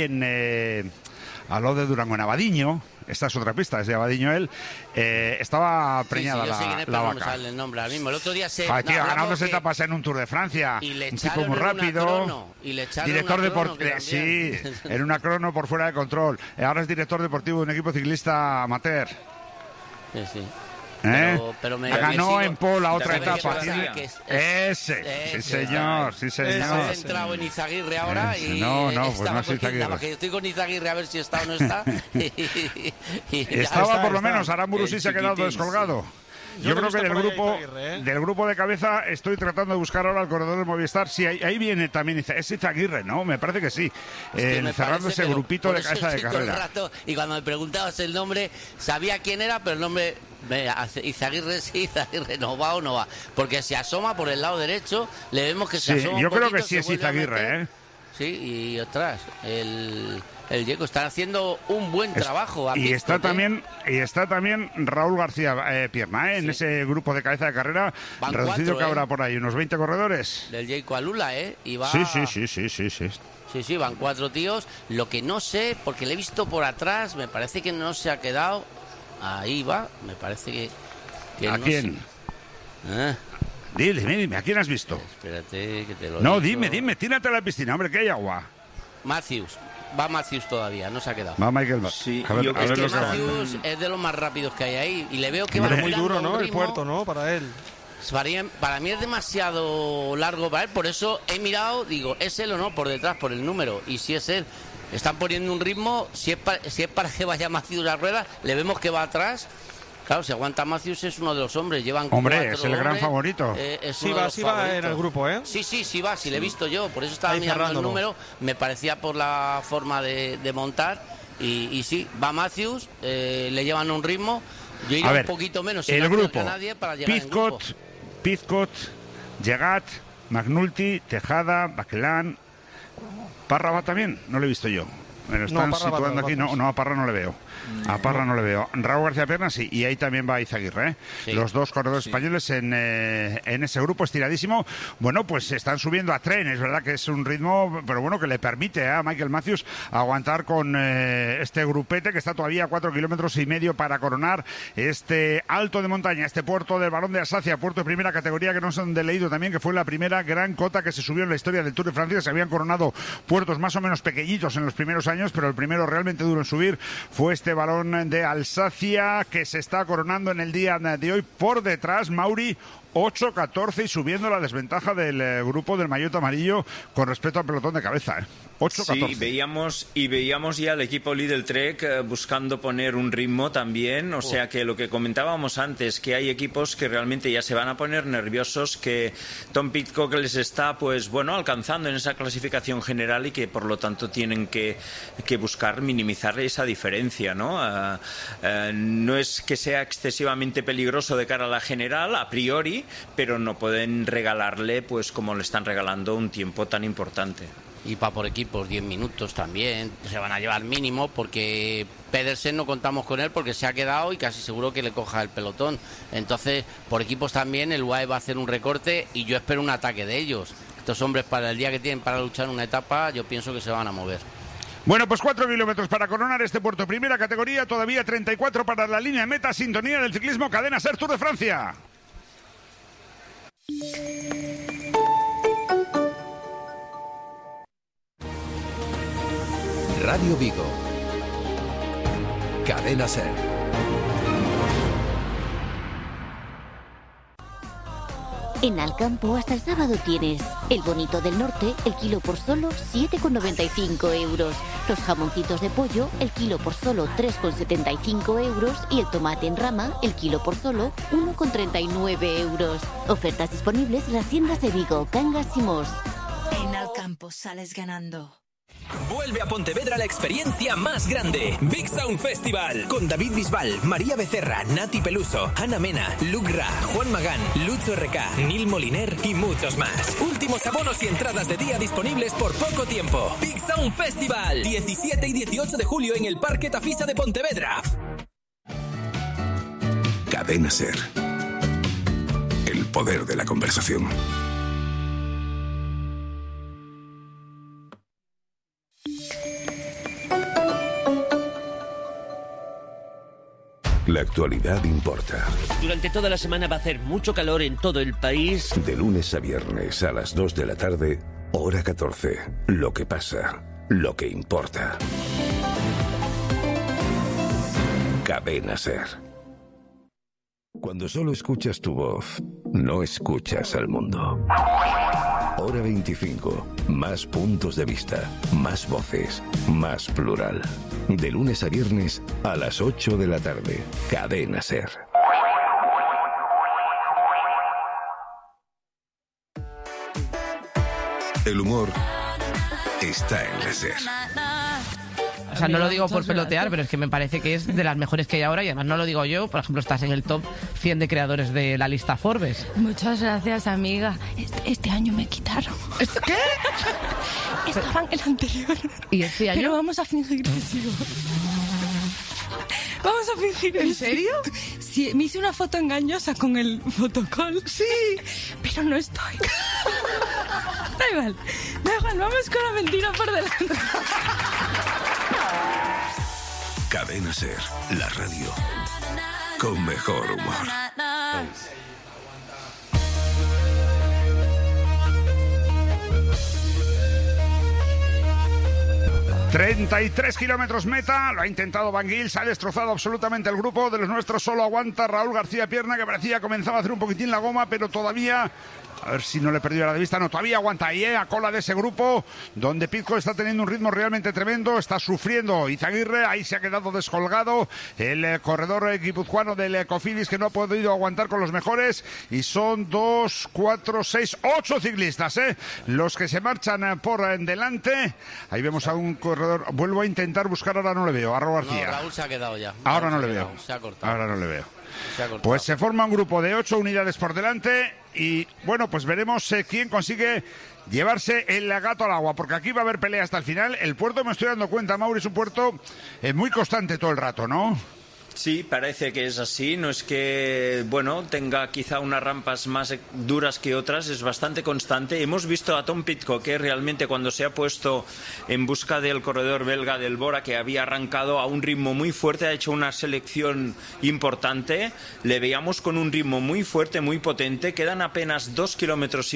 al lado de Durango, en Abadiño, esta es otra pista, es de Abadiño él, estaba preñada la vaca. No me sale el nombre ahora mismo. El otro día ganándose etapas en un Tour de Francia, un tipo muy rápido, director deportivo, sí, en una crono por fuera de control. Ahora es director deportivo de un equipo ciclista amateur. Sí. Pero ganó en Pol la otra etapa. Sí, señor. Se ha centrado en Izaguirre ahora y pues no es Izaguirre. Que estoy con Izaguirre a ver si está o no está. Estaba por lo menos, Aramburu sí se ha quedado descolgado. Yo creo que del grupo de cabeza estoy tratando de buscar ahora al corredor de Movistar. Sí, ahí viene también. Es Izaguirre, ¿no? Me parece que sí. Cerrando ese grupito de cabeza de carrera. Y cuando me preguntabas el nombre, sabía quién era, pero el nombre... Izaguirre no va. Porque se asoma por el lado derecho, le vemos que se asoma. Yo creo que sí es Izaguirre, Sí, y ostras, el Yeco está haciendo un buen trabajo. Y está también Raúl García Pierna, en ese grupo de cabeza de carrera. Van reducido 4, que habrá por ahí unos 20 corredores. Del Yeco Alula, y va... Sí. Sí, van 4 tíos. Lo que no sé, porque le he visto por atrás, me parece que no se ha quedado. Ahí va, me parece que ¿A quién? Dime, ¿a quién has visto? Espérate, que te lo digo. Dime, tírate a la piscina, hombre, que hay agua. Va Matthews todavía, no se ha quedado. Va Michael Matthews. Sí, Matthews es de los más rápidos que hay ahí y le veo que va muy duro, ¿no? El puerto, ¿no? Para él. Para mí es demasiado largo para él, por eso he mirado, digo, ¿es él o no? Por detrás, por el número, y si es él. Están poniendo un ritmo, si es para que vaya Matthews a rueda, le vemos que va atrás. Claro, si aguanta Matthews es uno de los hombres, es el gran favorito. Sí va en el grupo, Sí va, le he visto yo, por eso estaba mirando el número, me parecía por la forma de montar, y sí, va Matthews, le llevan un ritmo, yo iré un poquito menos, el grupo, a nadie para llegar en grupo. Pizcot, Llegat, McNulty, Tejada, Bachelán, Parra va también, no lo he visto yo. Me lo están situando aquí, a Parra no le veo. A Parra no le veo. Raúl García Pierna sí, y ahí también va Izaguirre, Sí. Los dos corredores españoles en ese grupo estiradísimo. Bueno, pues están subiendo a tren, es verdad que es un ritmo, pero bueno, que le permite a Michael Matthews aguantar con este grupete que está todavía a 4,5 kilómetros para coronar este alto de montaña, este puerto del Barón de Alsacia, puerto de primera categoría que no se han leído también, que fue la primera gran cota que se subió en la historia del Tour de Francia. Se habían coronado puertos más o menos pequeñitos en los primeros años, pero el primero realmente duro en subir fue este Barón de Alsacia, que se está coronando en el día de hoy. Por detrás, Mauri, 8-14 y subiendo la desventaja del grupo del maillot amarillo con respecto al pelotón de cabeza. 8-14. Sí, veíamos ya al equipo Lidl Trek buscando poner un ritmo también, o sea que lo que comentábamos antes, que hay equipos que realmente ya se van a poner nerviosos, que Tom Pidcock les está alcanzando en esa clasificación general y que por lo tanto tienen que buscar minimizar esa diferencia, ¿no? No es que sea excesivamente peligroso de cara a la general, a priori, pero no pueden regalarle, pues como le están regalando, un tiempo tan importante. Y por equipos 10 minutos también se van a llevar mínimo, porque Pedersen no contamos con él porque se ha quedado y casi seguro que le coja el pelotón. Entonces, por equipos también el UAE va a hacer un recorte y yo espero un ataque de ellos. Estos hombres, para el día que tienen para luchar una etapa, yo pienso que se van a mover. Bueno, pues 4 kilómetros para coronar este puerto primera categoría, todavía 34 para la línea de meta. Sintonía del ciclismo, Cadena SER Tour de Francia. Radio Vigo, Cadena SER. En Alcampo hasta el sábado tienes el bonito del norte, el kilo por solo 7,95 euros. Los jamoncitos de pollo, el kilo por solo 3,75 euros. Y el tomate en rama, el kilo por solo 1,39 euros. Ofertas disponibles en las tiendas de Vigo, Cangas y Mos. En Alcampo sales ganando. Vuelve a Pontevedra la experiencia más grande. Big Sound Festival. Con David Bisbal, María Becerra, Nati Peluso, Ana Mena, Luke Ra, Juan Magán, Lucho RK, Neil Moliner y muchos más. Últimos abonos y entradas de día disponibles por poco tiempo. Big Sound Festival. 17 y 18 de julio en el Parque Tafisa de Pontevedra. Cadena SER. El poder de la conversación. La actualidad importa. Durante toda la semana va a hacer mucho calor en todo el país. De lunes a viernes a las 2 de la tarde, hora 14. Lo que pasa, lo que importa. Cadena SER. Cuando solo escuchas tu voz, no escuchas al mundo. Hora 25. Más puntos de vista, más voces, más plural. De lunes a viernes a las 8 de la tarde. Cadena SER. El humor está en la SER. O sea, no lo digo por pelotear, pero es que me parece que es de las mejores que hay ahora y además no lo digo yo. Por ejemplo, estás en el top 100 de creadores de la lista Forbes. Muchas gracias, amiga. Este año me quitaron. ¿Qué? Estaba en el anterior. ¿Y este año? Pero vamos a fingir que sigo. Vamos a fingir. ¿En serio? Sí, me hice una foto engañosa con el fotocall. Sí. Pero no estoy. Da igual, vamos con la mentira por delante. Cadena SER, la radio con mejor humor. 33 kilómetros meta, lo ha intentado Van Gils, se ha destrozado absolutamente el grupo de los nuestros, solo aguanta Raúl García Pierna, que parecía comenzaba a hacer un poquitín la goma, pero todavía, a ver si no le he perdido la de vista, no, todavía aguanta ahí, a cola de ese grupo, donde Pizco está teniendo un ritmo realmente tremendo, está sufriendo Izaguirre, ahí se ha quedado descolgado el corredor guipuzcoano del Cofidis, que no ha podido aguantar con los mejores, y son 2, 4, 6, 8 ciclistas, los que se marchan por delante. Ahí vemos a un corredor, vuelvo a intentar buscar, ahora no le veo, a Raúl García. No, Raúl se ha quedado ya. Ahora no le veo. Se ha cortado. Ahora no le veo. Se ha cortado. Pues se forma un grupo de 8 unidades por delante y bueno, pues veremos quién consigue llevarse el gato al agua, porque aquí va a haber pelea hasta el final. El puerto, me estoy dando cuenta, Mauri, es un puerto muy constante todo el rato, ¿no? Sí, parece que es así. No es que, bueno, tenga quizá unas rampas más duras que otras, es bastante constante. Hemos visto a Tom Pidcock, que realmente cuando se ha puesto en busca del corredor belga del Bora, que había arrancado a un ritmo muy fuerte, ha hecho una selección importante. Le veíamos con un ritmo muy fuerte, muy potente. Quedan apenas 2,5 kilómetros,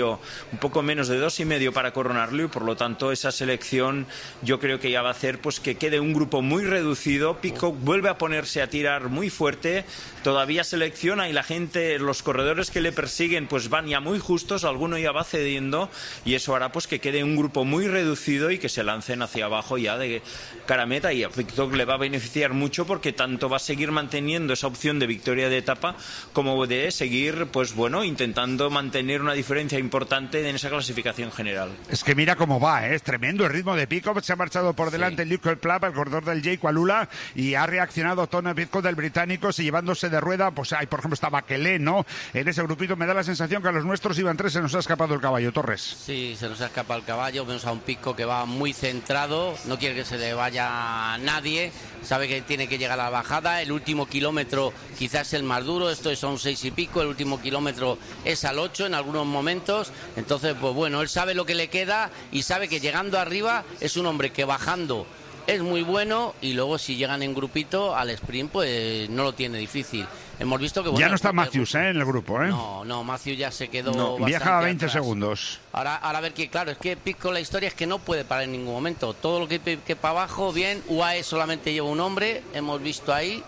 un poco menos de 2,5 para coronarlo, y por lo tanto esa selección yo creo que ya va a hacer pues que quede un grupo muy reducido. Pidcock vuelve a ponerse a tirar muy fuerte, todavía selecciona y la gente, los corredores que le persiguen pues van ya muy justos, alguno ya va cediendo y eso hará pues que quede un grupo muy reducido y que se lancen hacia abajo ya de cara a meta, y a Pidcock le va a beneficiar mucho porque tanto va a seguir manteniendo esa opción de victoria de etapa como de seguir pues bueno, intentando mantener una diferencia importante en esa clasificación general. Es que mira cómo va, es tremendo el ritmo de Pidcock, se ha marchado por delante el Luke Plap, el corredor del Jake Alula, y ha reaccionado Tony Pidcock del británico, y llevándose de rueda, pues hay, por ejemplo, está Baquelé, ¿no? En ese grupito me da la sensación que a los nuestros iban 3, se nos ha escapado el caballo, Torres. Sí, se nos ha escapado el caballo, vemos a un Pidcock que va muy centrado, no quiere que se le vaya nadie, sabe que tiene que llegar a la bajada, el último kilómetro quizás es el más duro, esto son 6 y pico, el último kilómetro es al 8 en algunos momentos, entonces pues bueno, él sabe lo que le queda y sabe que llegando arriba es un hombre que bajando es muy bueno, y luego si llegan en grupito al sprint pues no lo tiene difícil. Hemos visto que bueno, ya no está Matthews en el grupo, ¿eh? No, Matthews ya se quedó viaja a 20 atrás. Segundos. Ahora a ver que claro, es que Pidcock, la historia es que no puede parar en ningún momento. Todo lo que para abajo, bien, UAE solamente lleva un hombre, hemos visto ahí.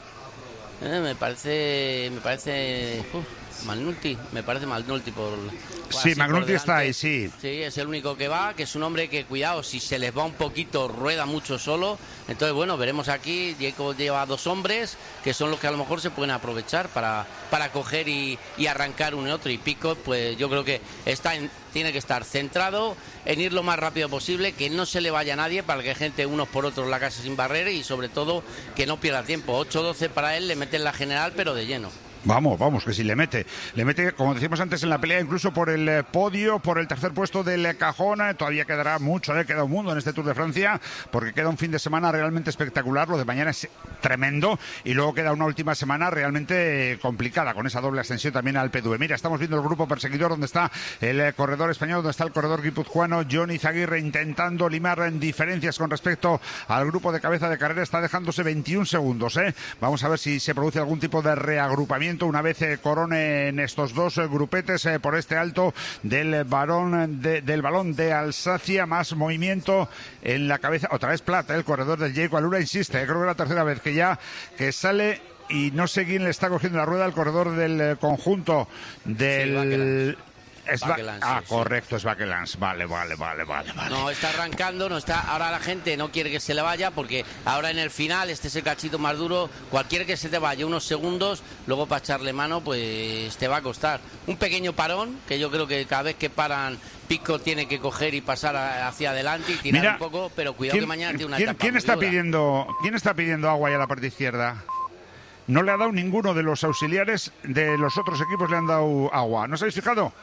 Me parece Malnulti por... Sí, Malnulti está ahí, sí. Sí, es el único que va, que es un hombre que, cuidado, si se les va un poquito, rueda mucho solo. Entonces, bueno, veremos aquí, Jacob lleva 2 hombres, que son los que a lo mejor se pueden aprovechar para coger y arrancar uno y otro. Y Pidcock, pues yo creo que está tiene que estar centrado en ir lo más rápido posible, que no se le vaya a nadie para que gente unos por otros la casa sin barrera y sobre todo que no pierda tiempo. 8-12 para él, le meten la general pero de lleno. Vamos, que si le mete, como decíamos antes, en la pelea incluso por el podio, por el tercer puesto del cajón. Todavía quedará mucho, queda un mundo en este Tour de Francia, porque queda un fin de semana realmente espectacular, lo de mañana es tremendo, y luego queda una última semana realmente complicada, con esa doble ascensión también al P2. Mira, estamos viendo el grupo perseguidor, donde está el corredor español, donde está el corredor guipuzcoano, Jon Izaguirre, intentando limar diferencias con respecto al grupo de cabeza de carrera, está dejándose 21 segundos, Vamos a ver si se produce algún tipo de reagrupamiento una vez coronen estos dos grupetes por este alto del balón de Alsacia. Más movimiento en la cabeza, otra vez Plata, el corredor del Jayco Alula, insiste, creo que es la tercera vez que sale y no sé quién le está cogiendo la rueda al corredor del conjunto del... correcto, es Bakelans. Vale. No, está arrancando, no está. Ahora la gente no quiere que se le vaya porque ahora en el final, este es el cachito más duro. Cualquiera que se te vaya unos segundos, luego para echarle mano, pues te va a costar. Un pequeño parón, que yo creo que cada vez que paran, Pico tiene que coger y pasar hacia adelante y tirar un poco, pero cuidado que mañana tiene una etapa. ¿Quién está pidiendo agua ya a la parte izquierda? No le ha dado ninguno de los auxiliares de los otros equipos, le han dado agua. ¿No os habéis fijado?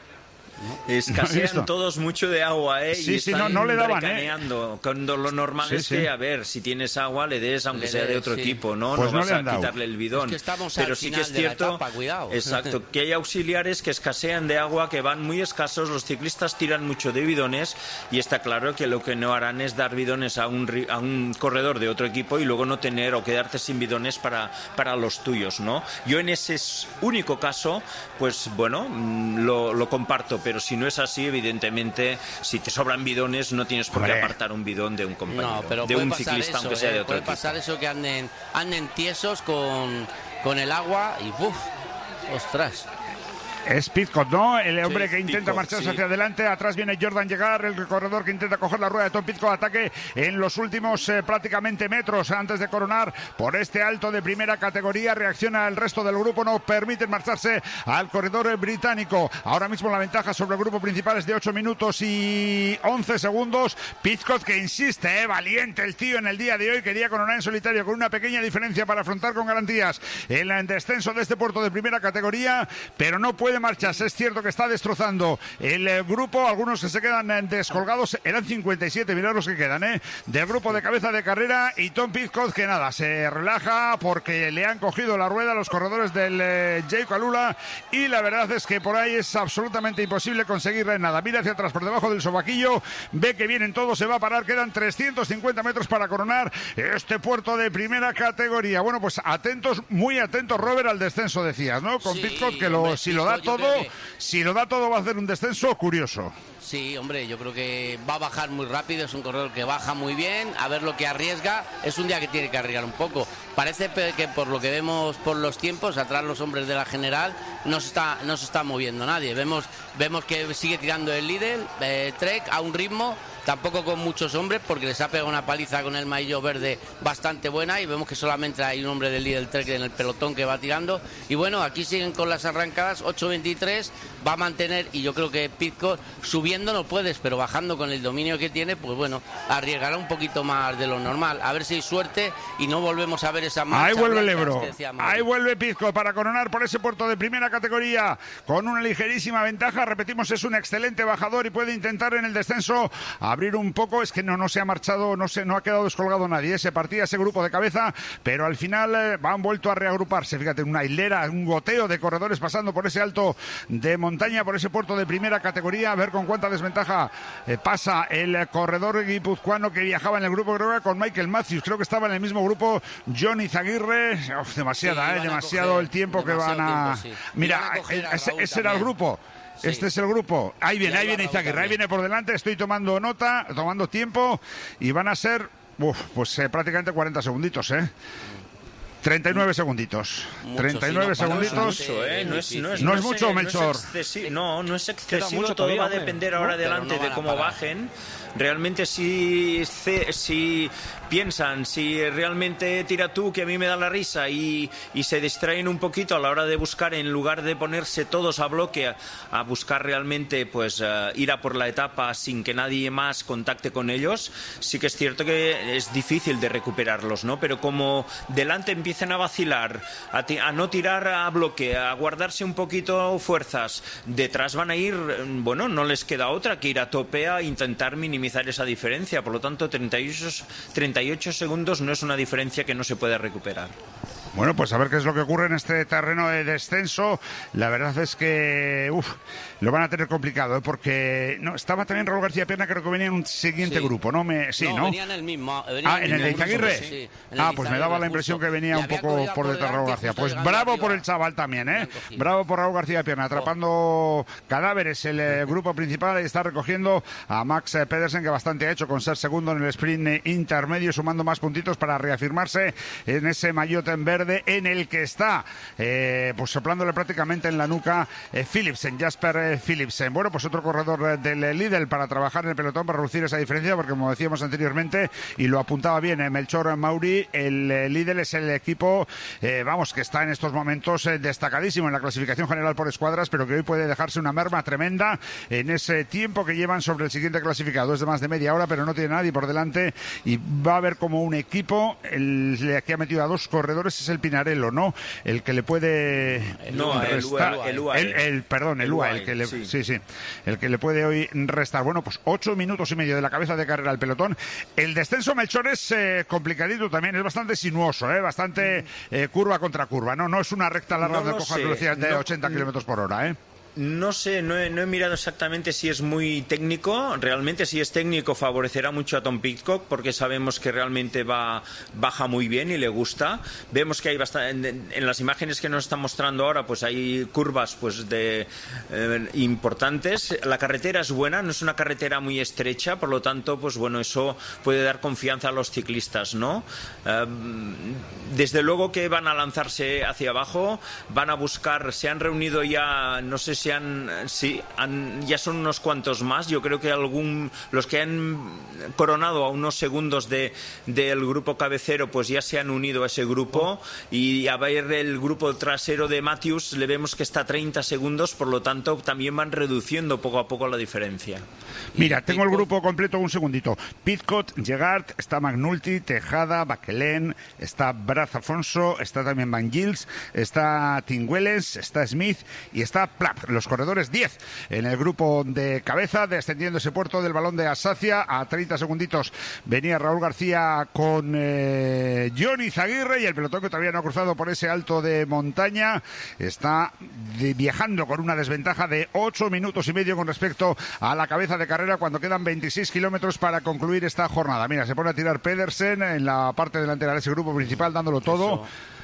Escasean todos mucho de agua, Sí, no le daban, Cuando lo normal es que, a ver, si tienes agua, le des, aunque sea de otro equipo, ¿no? Pues no vas a quitarle el bidón. Es que pero sí que es cierto, etapa, cuidado. Exacto, que hay auxiliares que escasean de agua, que van muy escasos, los ciclistas tiran mucho de bidones y está claro que lo que no harán es dar bidones a un corredor de otro equipo y luego no tener o quedarte sin bidones para los tuyos, ¿no? Yo en ese único caso, pues bueno, lo comparto, pero si no es así, evidentemente, si te sobran bidones, no tienes por qué apartar un bidón de un compañero, de un ciclista, eso, aunque sea de otro puede equipo. Pasar eso, que anden tiesos con el agua y ¡buf! ¡Ostras! Es Pidcock, ¿no? El hombre que intenta Pidcock, marcharse hacia adelante. Atrás viene Jordan Llegar, el corredor que intenta coger la rueda de Tom Pidcock. Ataque en los últimos prácticamente metros antes de coronar por este alto de primera categoría. Reacciona el resto del grupo, no permiten marcharse al corredor británico. Ahora mismo la ventaja sobre el grupo principal es de 8 minutos y 11 segundos. Pidcock, que insiste, valiente el tío en el día de hoy. Quería coronar en solitario con una pequeña diferencia para afrontar con garantías el descenso de este puerto de primera categoría, pero no puede marchas. Es cierto que está destrozando el grupo, algunos que se quedan descolgados, eran 57, mirad los que quedan, del grupo de cabeza de carrera, y Tom Pidcock, que nada, se relaja porque le han cogido la rueda a los corredores del Jayco Alula, y la verdad es que por ahí es absolutamente imposible conseguirle nada. Mira hacia atrás por debajo del sobaquillo, ve que vienen todos, se va a parar, quedan 350 metros para coronar este puerto de primera categoría. Bueno, pues atentos, muy atentos, Robert, al descenso, decías, ¿no? Con Pidcock, que si lo da todo va a hacer un descenso curioso. Sí, hombre, yo creo que va a bajar muy rápido, es un corredor que baja muy bien, a ver lo que arriesga, es un día que tiene que arriesgar un poco. Parece que por lo que vemos por los tiempos, atrás los hombres de la general, no se está moviendo nadie. Vemos que sigue tirando el líder, Trek, a un ritmo, tampoco con muchos hombres, porque les ha pegado una paliza con el maillot verde bastante buena, y vemos que solamente hay un hombre del líder Trek en el pelotón que va tirando. Y bueno, aquí siguen con las arrancadas, 8.23, va a mantener, y yo creo que Pidcock subiendo no puedes, pero bajando con el dominio que tiene, pues bueno, arriesgará un poquito más de lo normal. A ver si hay suerte y no volvemos a ver esa marcha. Ahí vuelve el Ebro, ahí vuelve Pidcock para coronar por ese puerto de primera categoría con una ligerísima ventaja. Repetimos, es un excelente bajador y puede intentar en el descenso abrir un poco. Es que no se ha marchado, no ha quedado descolgado nadie. Se partía ese grupo de cabeza, pero al final han vuelto a reagruparse. Fíjate, una hilera, un goteo de corredores pasando por ese alto de montaña, por ese puerto de primera categoría. A ver con cuánta desventaja pasa el corredor guipuzcoano que viajaba en el grupo, creo que con Michael Matthews. Creo que estaba en el mismo grupo Jon Izaguirre. Demasiado el tiempo que van a... Sí. Mira, ese era el grupo. Sí. Este es el grupo. Ahí viene Izaguirre, ahí viene por delante. Estoy tomando nota, tomando tiempo, y van a ser pues prácticamente 40 segunditos, 39 segunditos. Mucho, 39 sí, no, segunditos. no es mucho, Melchor. No es excesivo, mucho todo todavía, va a hombre. depender ahora adelante de cómo bajen. Realmente si piensan, si realmente tira tú que a mí me da la risa y se distraen un poquito a la hora de buscar, en lugar de ponerse todos a bloque a buscar realmente pues ir a por la etapa sin que nadie más contacte con ellos, sí que es cierto que es difícil de recuperarlos, ¿no? Pero como delante empiezan a vacilar, a no tirar a bloque, a guardarse un poquito fuerzas, detrás van a ir, bueno, no les queda otra que ir a tope a intentar minimizar esa diferencia. Por lo tanto, 38 segundos no es una diferencia que no se pueda recuperar. Bueno, pues a ver qué es lo que ocurre en este terreno de descenso. La verdad es que lo van a tener complicado, porque no estaba también Raúl García Pierna, creo que venía en un siguiente grupo, ¿no? Venía en el mismo. ¿En el de Izaguirre? Sí, pues me daba la impresión que venía un poco por detrás Raúl García. Pues bravo por el chaval también, ¿eh? Bravo por Raúl García Pierna, atrapando cadáveres. El grupo principal está recogiendo a Max Pedersen, que bastante ha hecho con ser segundo en el sprint intermedio, sumando más puntitos para reafirmarse en ese maillot en verde en el que está pues soplándole prácticamente en la nuca Jasper Philipsen. Bueno, pues otro corredor del Lidl para trabajar en el pelotón, para reducir esa diferencia, porque como decíamos anteriormente, y lo apuntaba bien Melchor Mauri, el Lidl es el equipo que está en estos momentos destacadísimo en la clasificación general por escuadras, pero que hoy puede dejarse una merma tremenda en ese tiempo que llevan sobre el siguiente clasificado. Es de más de media hora, pero no tiene nadie por delante, y va a haber como un equipo. El que ha metido a dos corredores es el Pinarello, ¿no? El que le puede restar. El UAE, el que le puede hoy restar. Bueno, pues 8 minutos y medio de la cabeza de carrera al pelotón. El descenso, Melchor, es complicadito también, es bastante sinuoso, bastante curva contra curva, no es una recta larga de cojas velocidades de 80 kilómetros por hora, No sé, no he mirado exactamente si es muy técnico. Realmente, si es técnico, favorecerá mucho a Tom Pidcock, porque sabemos que realmente baja muy bien y le gusta. Vemos que hay bastante, en las imágenes que nos están mostrando ahora, pues hay curvas pues importantes. La carretera es buena, no es una carretera muy estrecha, por lo tanto, pues bueno, eso puede dar confianza a los ciclistas, ¿no? Desde luego que van a lanzarse hacia abajo, van a buscar, se han reunido ya, no sé si ya son unos cuantos más. Yo creo que los que han coronado a unos segundos del grupo cabecero, pues ya se han unido a ese grupo, y a ver el grupo trasero de Matthews le vemos que está a 30 segundos, por lo tanto también van reduciendo poco a poco la diferencia. Mira, tengo el grupo completo, un segundito. Pidcock, Gegard, está McNulty, Tejada, Baquelén, está Braz Afonso, está también Van Gils, está Tingwelles, está Smith y está Plapp. Los corredores 10 en el grupo de cabeza, descendiendo ese puerto del Balón de Alsacia. A 30 segunditos venía Raúl García con Johnny Izaguirre, y el pelotón, que todavía no ha cruzado por ese alto de montaña, está viajando con una desventaja de 8 minutos y medio con respecto a la cabeza de carrera, cuando quedan 26 kilómetros para concluir esta jornada. Mira, se pone a tirar Pedersen en la parte delantera de ese grupo principal, dándolo todo.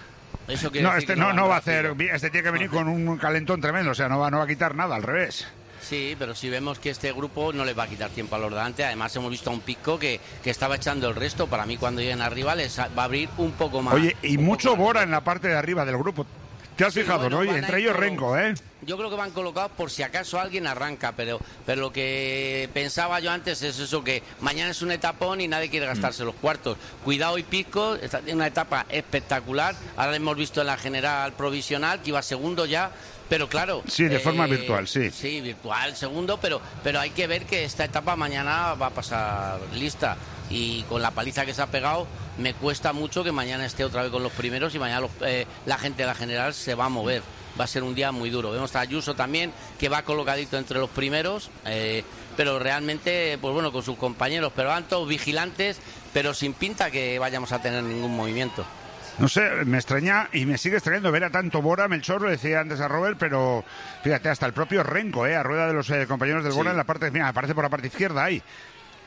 Eso no va a hacer. Este tiene que venir con un calentón tremendo, o sea, no va a quitar nada, al revés. Sí, pero si vemos que este grupo no les va a quitar tiempo a los de delante. Además, hemos visto a un Pidcock que estaba echando el resto. Para mí, cuando lleguen arriba, les va a abrir un poco más. Oye, y mucho Bora en la parte de arriba del grupo. ¿Te has fijado, no? Y entre ellos Renko, Yo creo que van colocados por si acaso alguien arranca, pero lo que pensaba yo antes es eso, que mañana es un etapón y nadie quiere gastarse los cuartos. Cuidado, y Pidcock está en una etapa espectacular. Ahora lo hemos visto en la general provisional, que iba segundo ya. Pero claro... Sí, de forma virtual, sí. Sí, virtual, segundo, pero hay que ver que esta etapa mañana va a pasar lista. Y con la paliza que se ha pegado, me cuesta mucho que mañana esté otra vez con los primeros, y mañana la gente de la general se va a mover. Va a ser un día muy duro. Vemos a Ayuso también, que va colocadito entre los primeros, pero realmente, pues bueno, con sus compañeros, pero van todos vigilantes, pero sin pinta que vayamos a tener ningún movimiento. No sé, me extraña y me sigue extrañando ver a tanto Bora. Melchor, lo decía antes a Robert, pero fíjate, hasta el propio Renko, a rueda de los compañeros del Bora en la parte, mira, aparece por la parte izquierda ahí.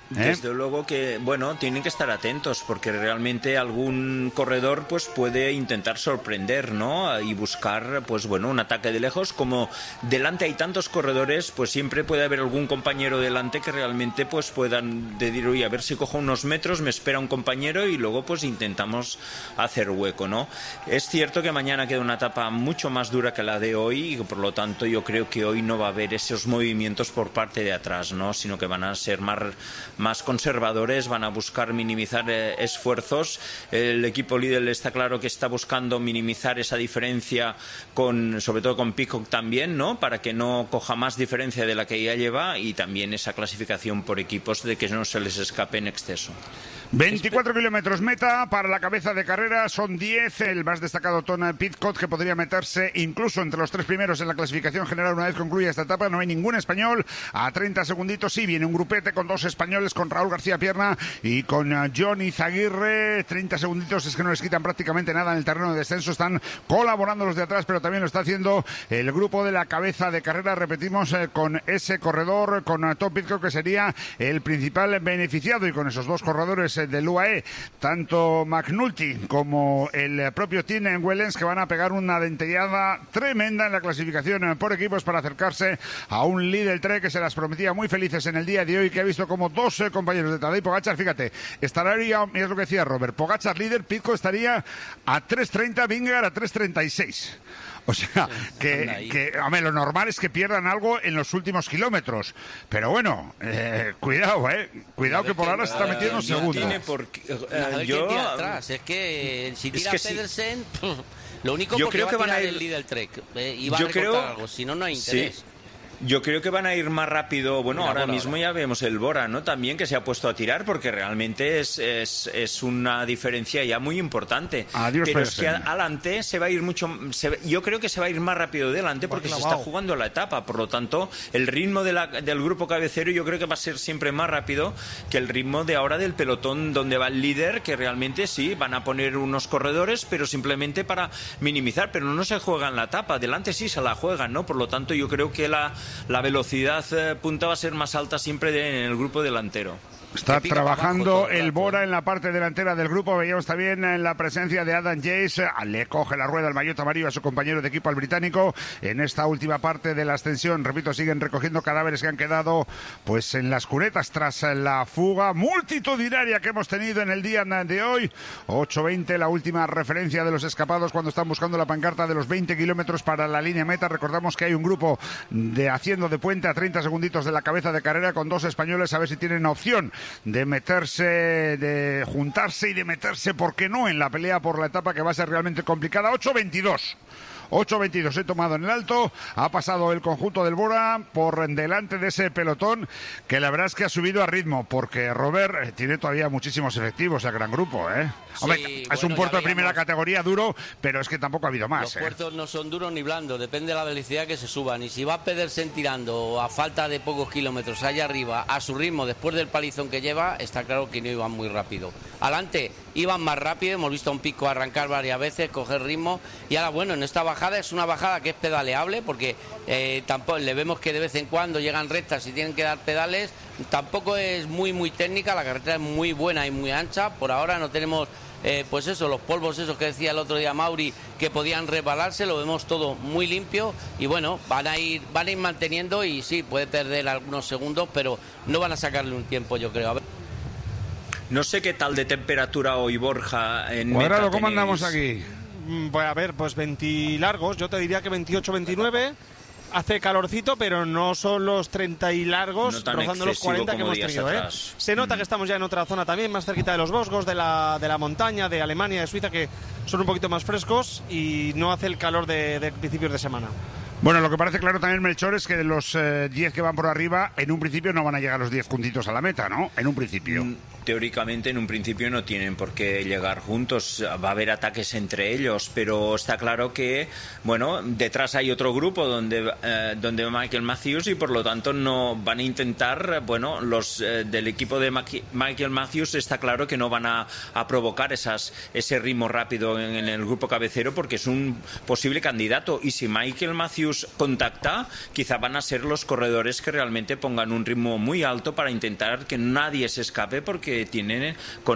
Desde luego que, bueno, tienen que estar atentos porque realmente algún corredor pues puede intentar sorprender, ¿no? Y buscar, pues bueno, un ataque de lejos. Como delante hay tantos corredores, pues siempre puede haber algún compañero delante que realmente pues puedan decir, oye, a ver si cojo unos metros, me espera un compañero y luego pues intentamos hacer hueco, ¿no? Es cierto que mañana queda una etapa mucho más dura que la de hoy y por lo tanto yo creo que hoy no va a haber esos movimientos por parte de atrás, ¿no? Sino que van a ser más conservadores, van a buscar minimizar esfuerzos. El equipo líder está claro que está buscando minimizar esa diferencia sobre todo con Pidcock también, ¿no? Para que no coja más diferencia de la que ya lleva y también esa clasificación por equipos de que no se les escape en exceso. 24 kilómetros meta para la cabeza de carrera, son 10, el más destacado Tom Pidcock, que podría meterse incluso entre los 3 primeros en la clasificación general una vez concluya esta etapa. No hay ningún español, a 30 segunditos sí viene un grupete con 2 españoles, con Raúl García Pierna y con Johnny Zaguirre. 30 segunditos es que no les quitan prácticamente nada en el terreno de descenso, están colaborando los de atrás, pero también lo está haciendo el grupo de la cabeza de carrera, repetimos, con ese corredor, con Tom Pidcock, que sería el principal beneficiado, y con esos 2 corredores del UAE, tanto McNulty como el propio Tim Wellens, que van a pegar una dentellada tremenda en la clasificación por equipos para acercarse a un Lidl Trek que se las prometía muy felices en el día de hoy, que ha visto como 2 compañeros de Tadej Pogačar, fíjate, estaría, es lo que decía Robert, Pogačar líder, Pidcock estaría a 3.30, Vingegaard a 3.36. O sea, que hombre, lo normal es que pierdan algo en los últimos kilómetros. Pero bueno, cuidado, cuidado que por ahora se está metiendo segundo. Es que si tira Pedersen, lo único porque va a tirar el Lidl Trek y va a recortar algo, si no, no hay interés. Sí. Yo creo que van a ir más rápido. Bueno, mira, ahora mismo ya vemos el Bora, ¿no? También que se ha puesto a tirar porque realmente es una diferencia ya muy importante. Adiós, pero es que adelante se va a ir yo creo que se va a ir más rápido delante porque se está jugando la etapa. Por lo tanto, el ritmo del grupo cabecero yo creo que va a ser siempre más rápido que el ritmo de ahora del pelotón donde va el líder, que realmente sí, van a poner unos corredores, pero simplemente para minimizar, pero no se juegan la etapa. Delante sí se la juegan, ¿no? Por lo tanto, yo creo que la velocidad punta va a ser más alta siempre en el grupo delantero. Está trabajando el Bora en la parte delantera del grupo. Veíamos también en la presencia de Adam Yates. Le coge la rueda el maillot amarillo a su compañero de equipo, al británico, en esta última parte de la ascensión. Repito, siguen recogiendo cadáveres que han quedado pues en las cunetas tras la fuga multitudinaria que hemos tenido en el día de hoy. 8:20, la última referencia de los escapados cuando están buscando la pancarta de los 20 kilómetros para la línea meta. Recordamos que hay un grupo haciendo de puente a 30 segunditos de la cabeza de carrera con 2 españoles, a ver si tienen opción de meterse, de juntarse y de meterse, ¿por qué no?, en la pelea por la etapa que va a ser realmente complicada. 8.22 he tomado en el alto, ha pasado el conjunto del Bora por delante de ese pelotón, que la verdad es que ha subido a ritmo, porque Robert tiene todavía muchísimos efectivos, el gran grupo, Hombre, sí, es un puerto de primera categoría duro, pero es que tampoco ha habido más. Los puertos no son duros ni blandos, depende de la velocidad que se suban, y si va a Pedersen tirando a falta de pocos kilómetros allá arriba, a su ritmo, después del palizón que lleva, está claro que no iban muy rápido. Adelante iban más rápido, hemos visto a un Pico arrancar varias veces, coger ritmo, y ahora bueno, en esta bajada es una bajada que es pedaleable, porque tampoco le vemos que de vez en cuando llegan rectas y tienen que dar pedales. Tampoco es muy técnica, la carretera es muy buena y muy ancha. Por ahora no tenemos pues eso, los polvos esos que decía el otro día Mauri, que podían resbalarse, lo vemos todo muy limpio, y bueno, van a ir manteniendo, y sí, puede perder algunos segundos, pero no van a sacarle un tiempo, yo creo. A ver. No sé qué tal de temperatura hoy, Borja, en Cuadrado, ¿cómo andamos aquí? Pues a ver, pues 20 largos, yo te diría que 28, 29. Hace calorcito, pero no son los 30 y largos, no rozando los 40 que hemos tenido. Se nota que estamos ya en otra zona también, más cerquita de los Vosgos, de la montaña, de Alemania, de Suiza, que son un poquito más frescos y no hace el calor de principios de semana. Bueno, lo que parece claro también, Melchor, es que los 10 que van por arriba, en un principio no van a llegar los 10 puntitos a la meta, ¿no? En un principio. teóricamente en un principio no tienen por qué llegar juntos, va a haber ataques entre ellos, pero está claro que, bueno, detrás hay otro grupo donde Michael Matthews, y por lo tanto no van a intentar, bueno, los del equipo de Michael Matthews está claro que no van a provocar ese ritmo rápido en el grupo cabecero, porque es un posible candidato, y si Michael Matthews contacta, quizá van a ser los corredores que realmente pongan un ritmo muy alto para intentar que nadie se escape, porque tienen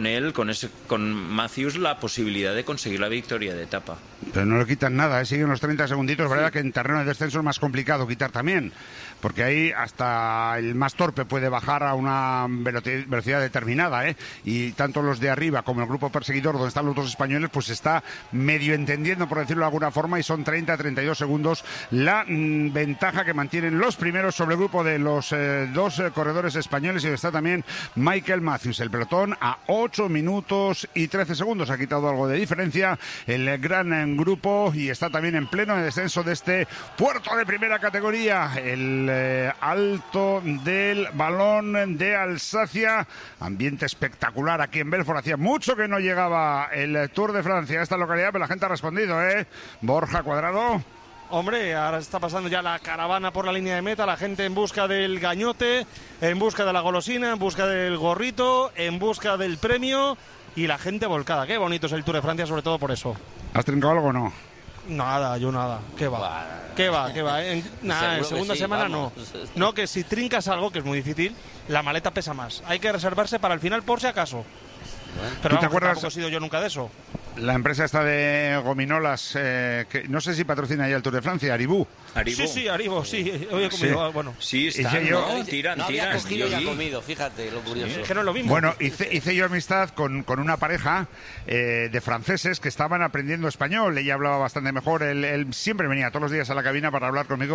con Matthews la posibilidad de conseguir la victoria de etapa. Pero no le quitan nada, siguen los 30 segunditos, verdad que en terreno de descenso es más complicado quitar también, porque ahí hasta el más torpe puede bajar a una velocidad determinada, y tanto los de arriba como el grupo perseguidor, donde están los dos españoles, pues está medio entendiendo, por decirlo de alguna forma, y son 30-32 segundos la ventaja que mantienen los primeros sobre el grupo de los dos corredores españoles, y donde está también Michael Matthews. El pelotón a 8 minutos y 13 segundos, ha quitado algo de diferencia el gran grupo, y está también en pleno descenso de este puerto de primera categoría, el Alto del Balón de Alsacia. Ambiente espectacular aquí en Belfort, hacía mucho que no llegaba el Tour de Francia a esta localidad, pero la gente ha respondido, Borja Cuadrado. Hombre, ahora está pasando ya la caravana por la línea de meta, la gente en busca del gañote, en busca de la golosina, en busca del gorrito, en busca del premio, y la gente volcada. Qué bonito es el Tour de Francia, sobre todo por eso. ¿Has trincado algo o no? Nada, yo nada. ¿Qué va? ¿Qué va? En segunda semana vamos. No, que si trincas algo, que es muy difícil, la maleta pesa más. Hay que reservarse para el final por si acaso. Bueno. Pero ¿Tú te acuerdas? Tampoco he sido yo nunca de eso. La empresa esta de gominolas, que no sé si patrocina ya el Tour de Francia, Haribo. Sí, Haribo, sí. Hoy he comido, sí. Bueno. Sí, está, ¿no? Tiran. Cogido y ha comido, fíjate, lo curioso. Es que no es lo mismo. Bueno, hice yo amistad con una pareja de franceses que estaban aprendiendo español. Ella hablaba bastante mejor. Él siempre venía todos los días a la cabina para hablar conmigo,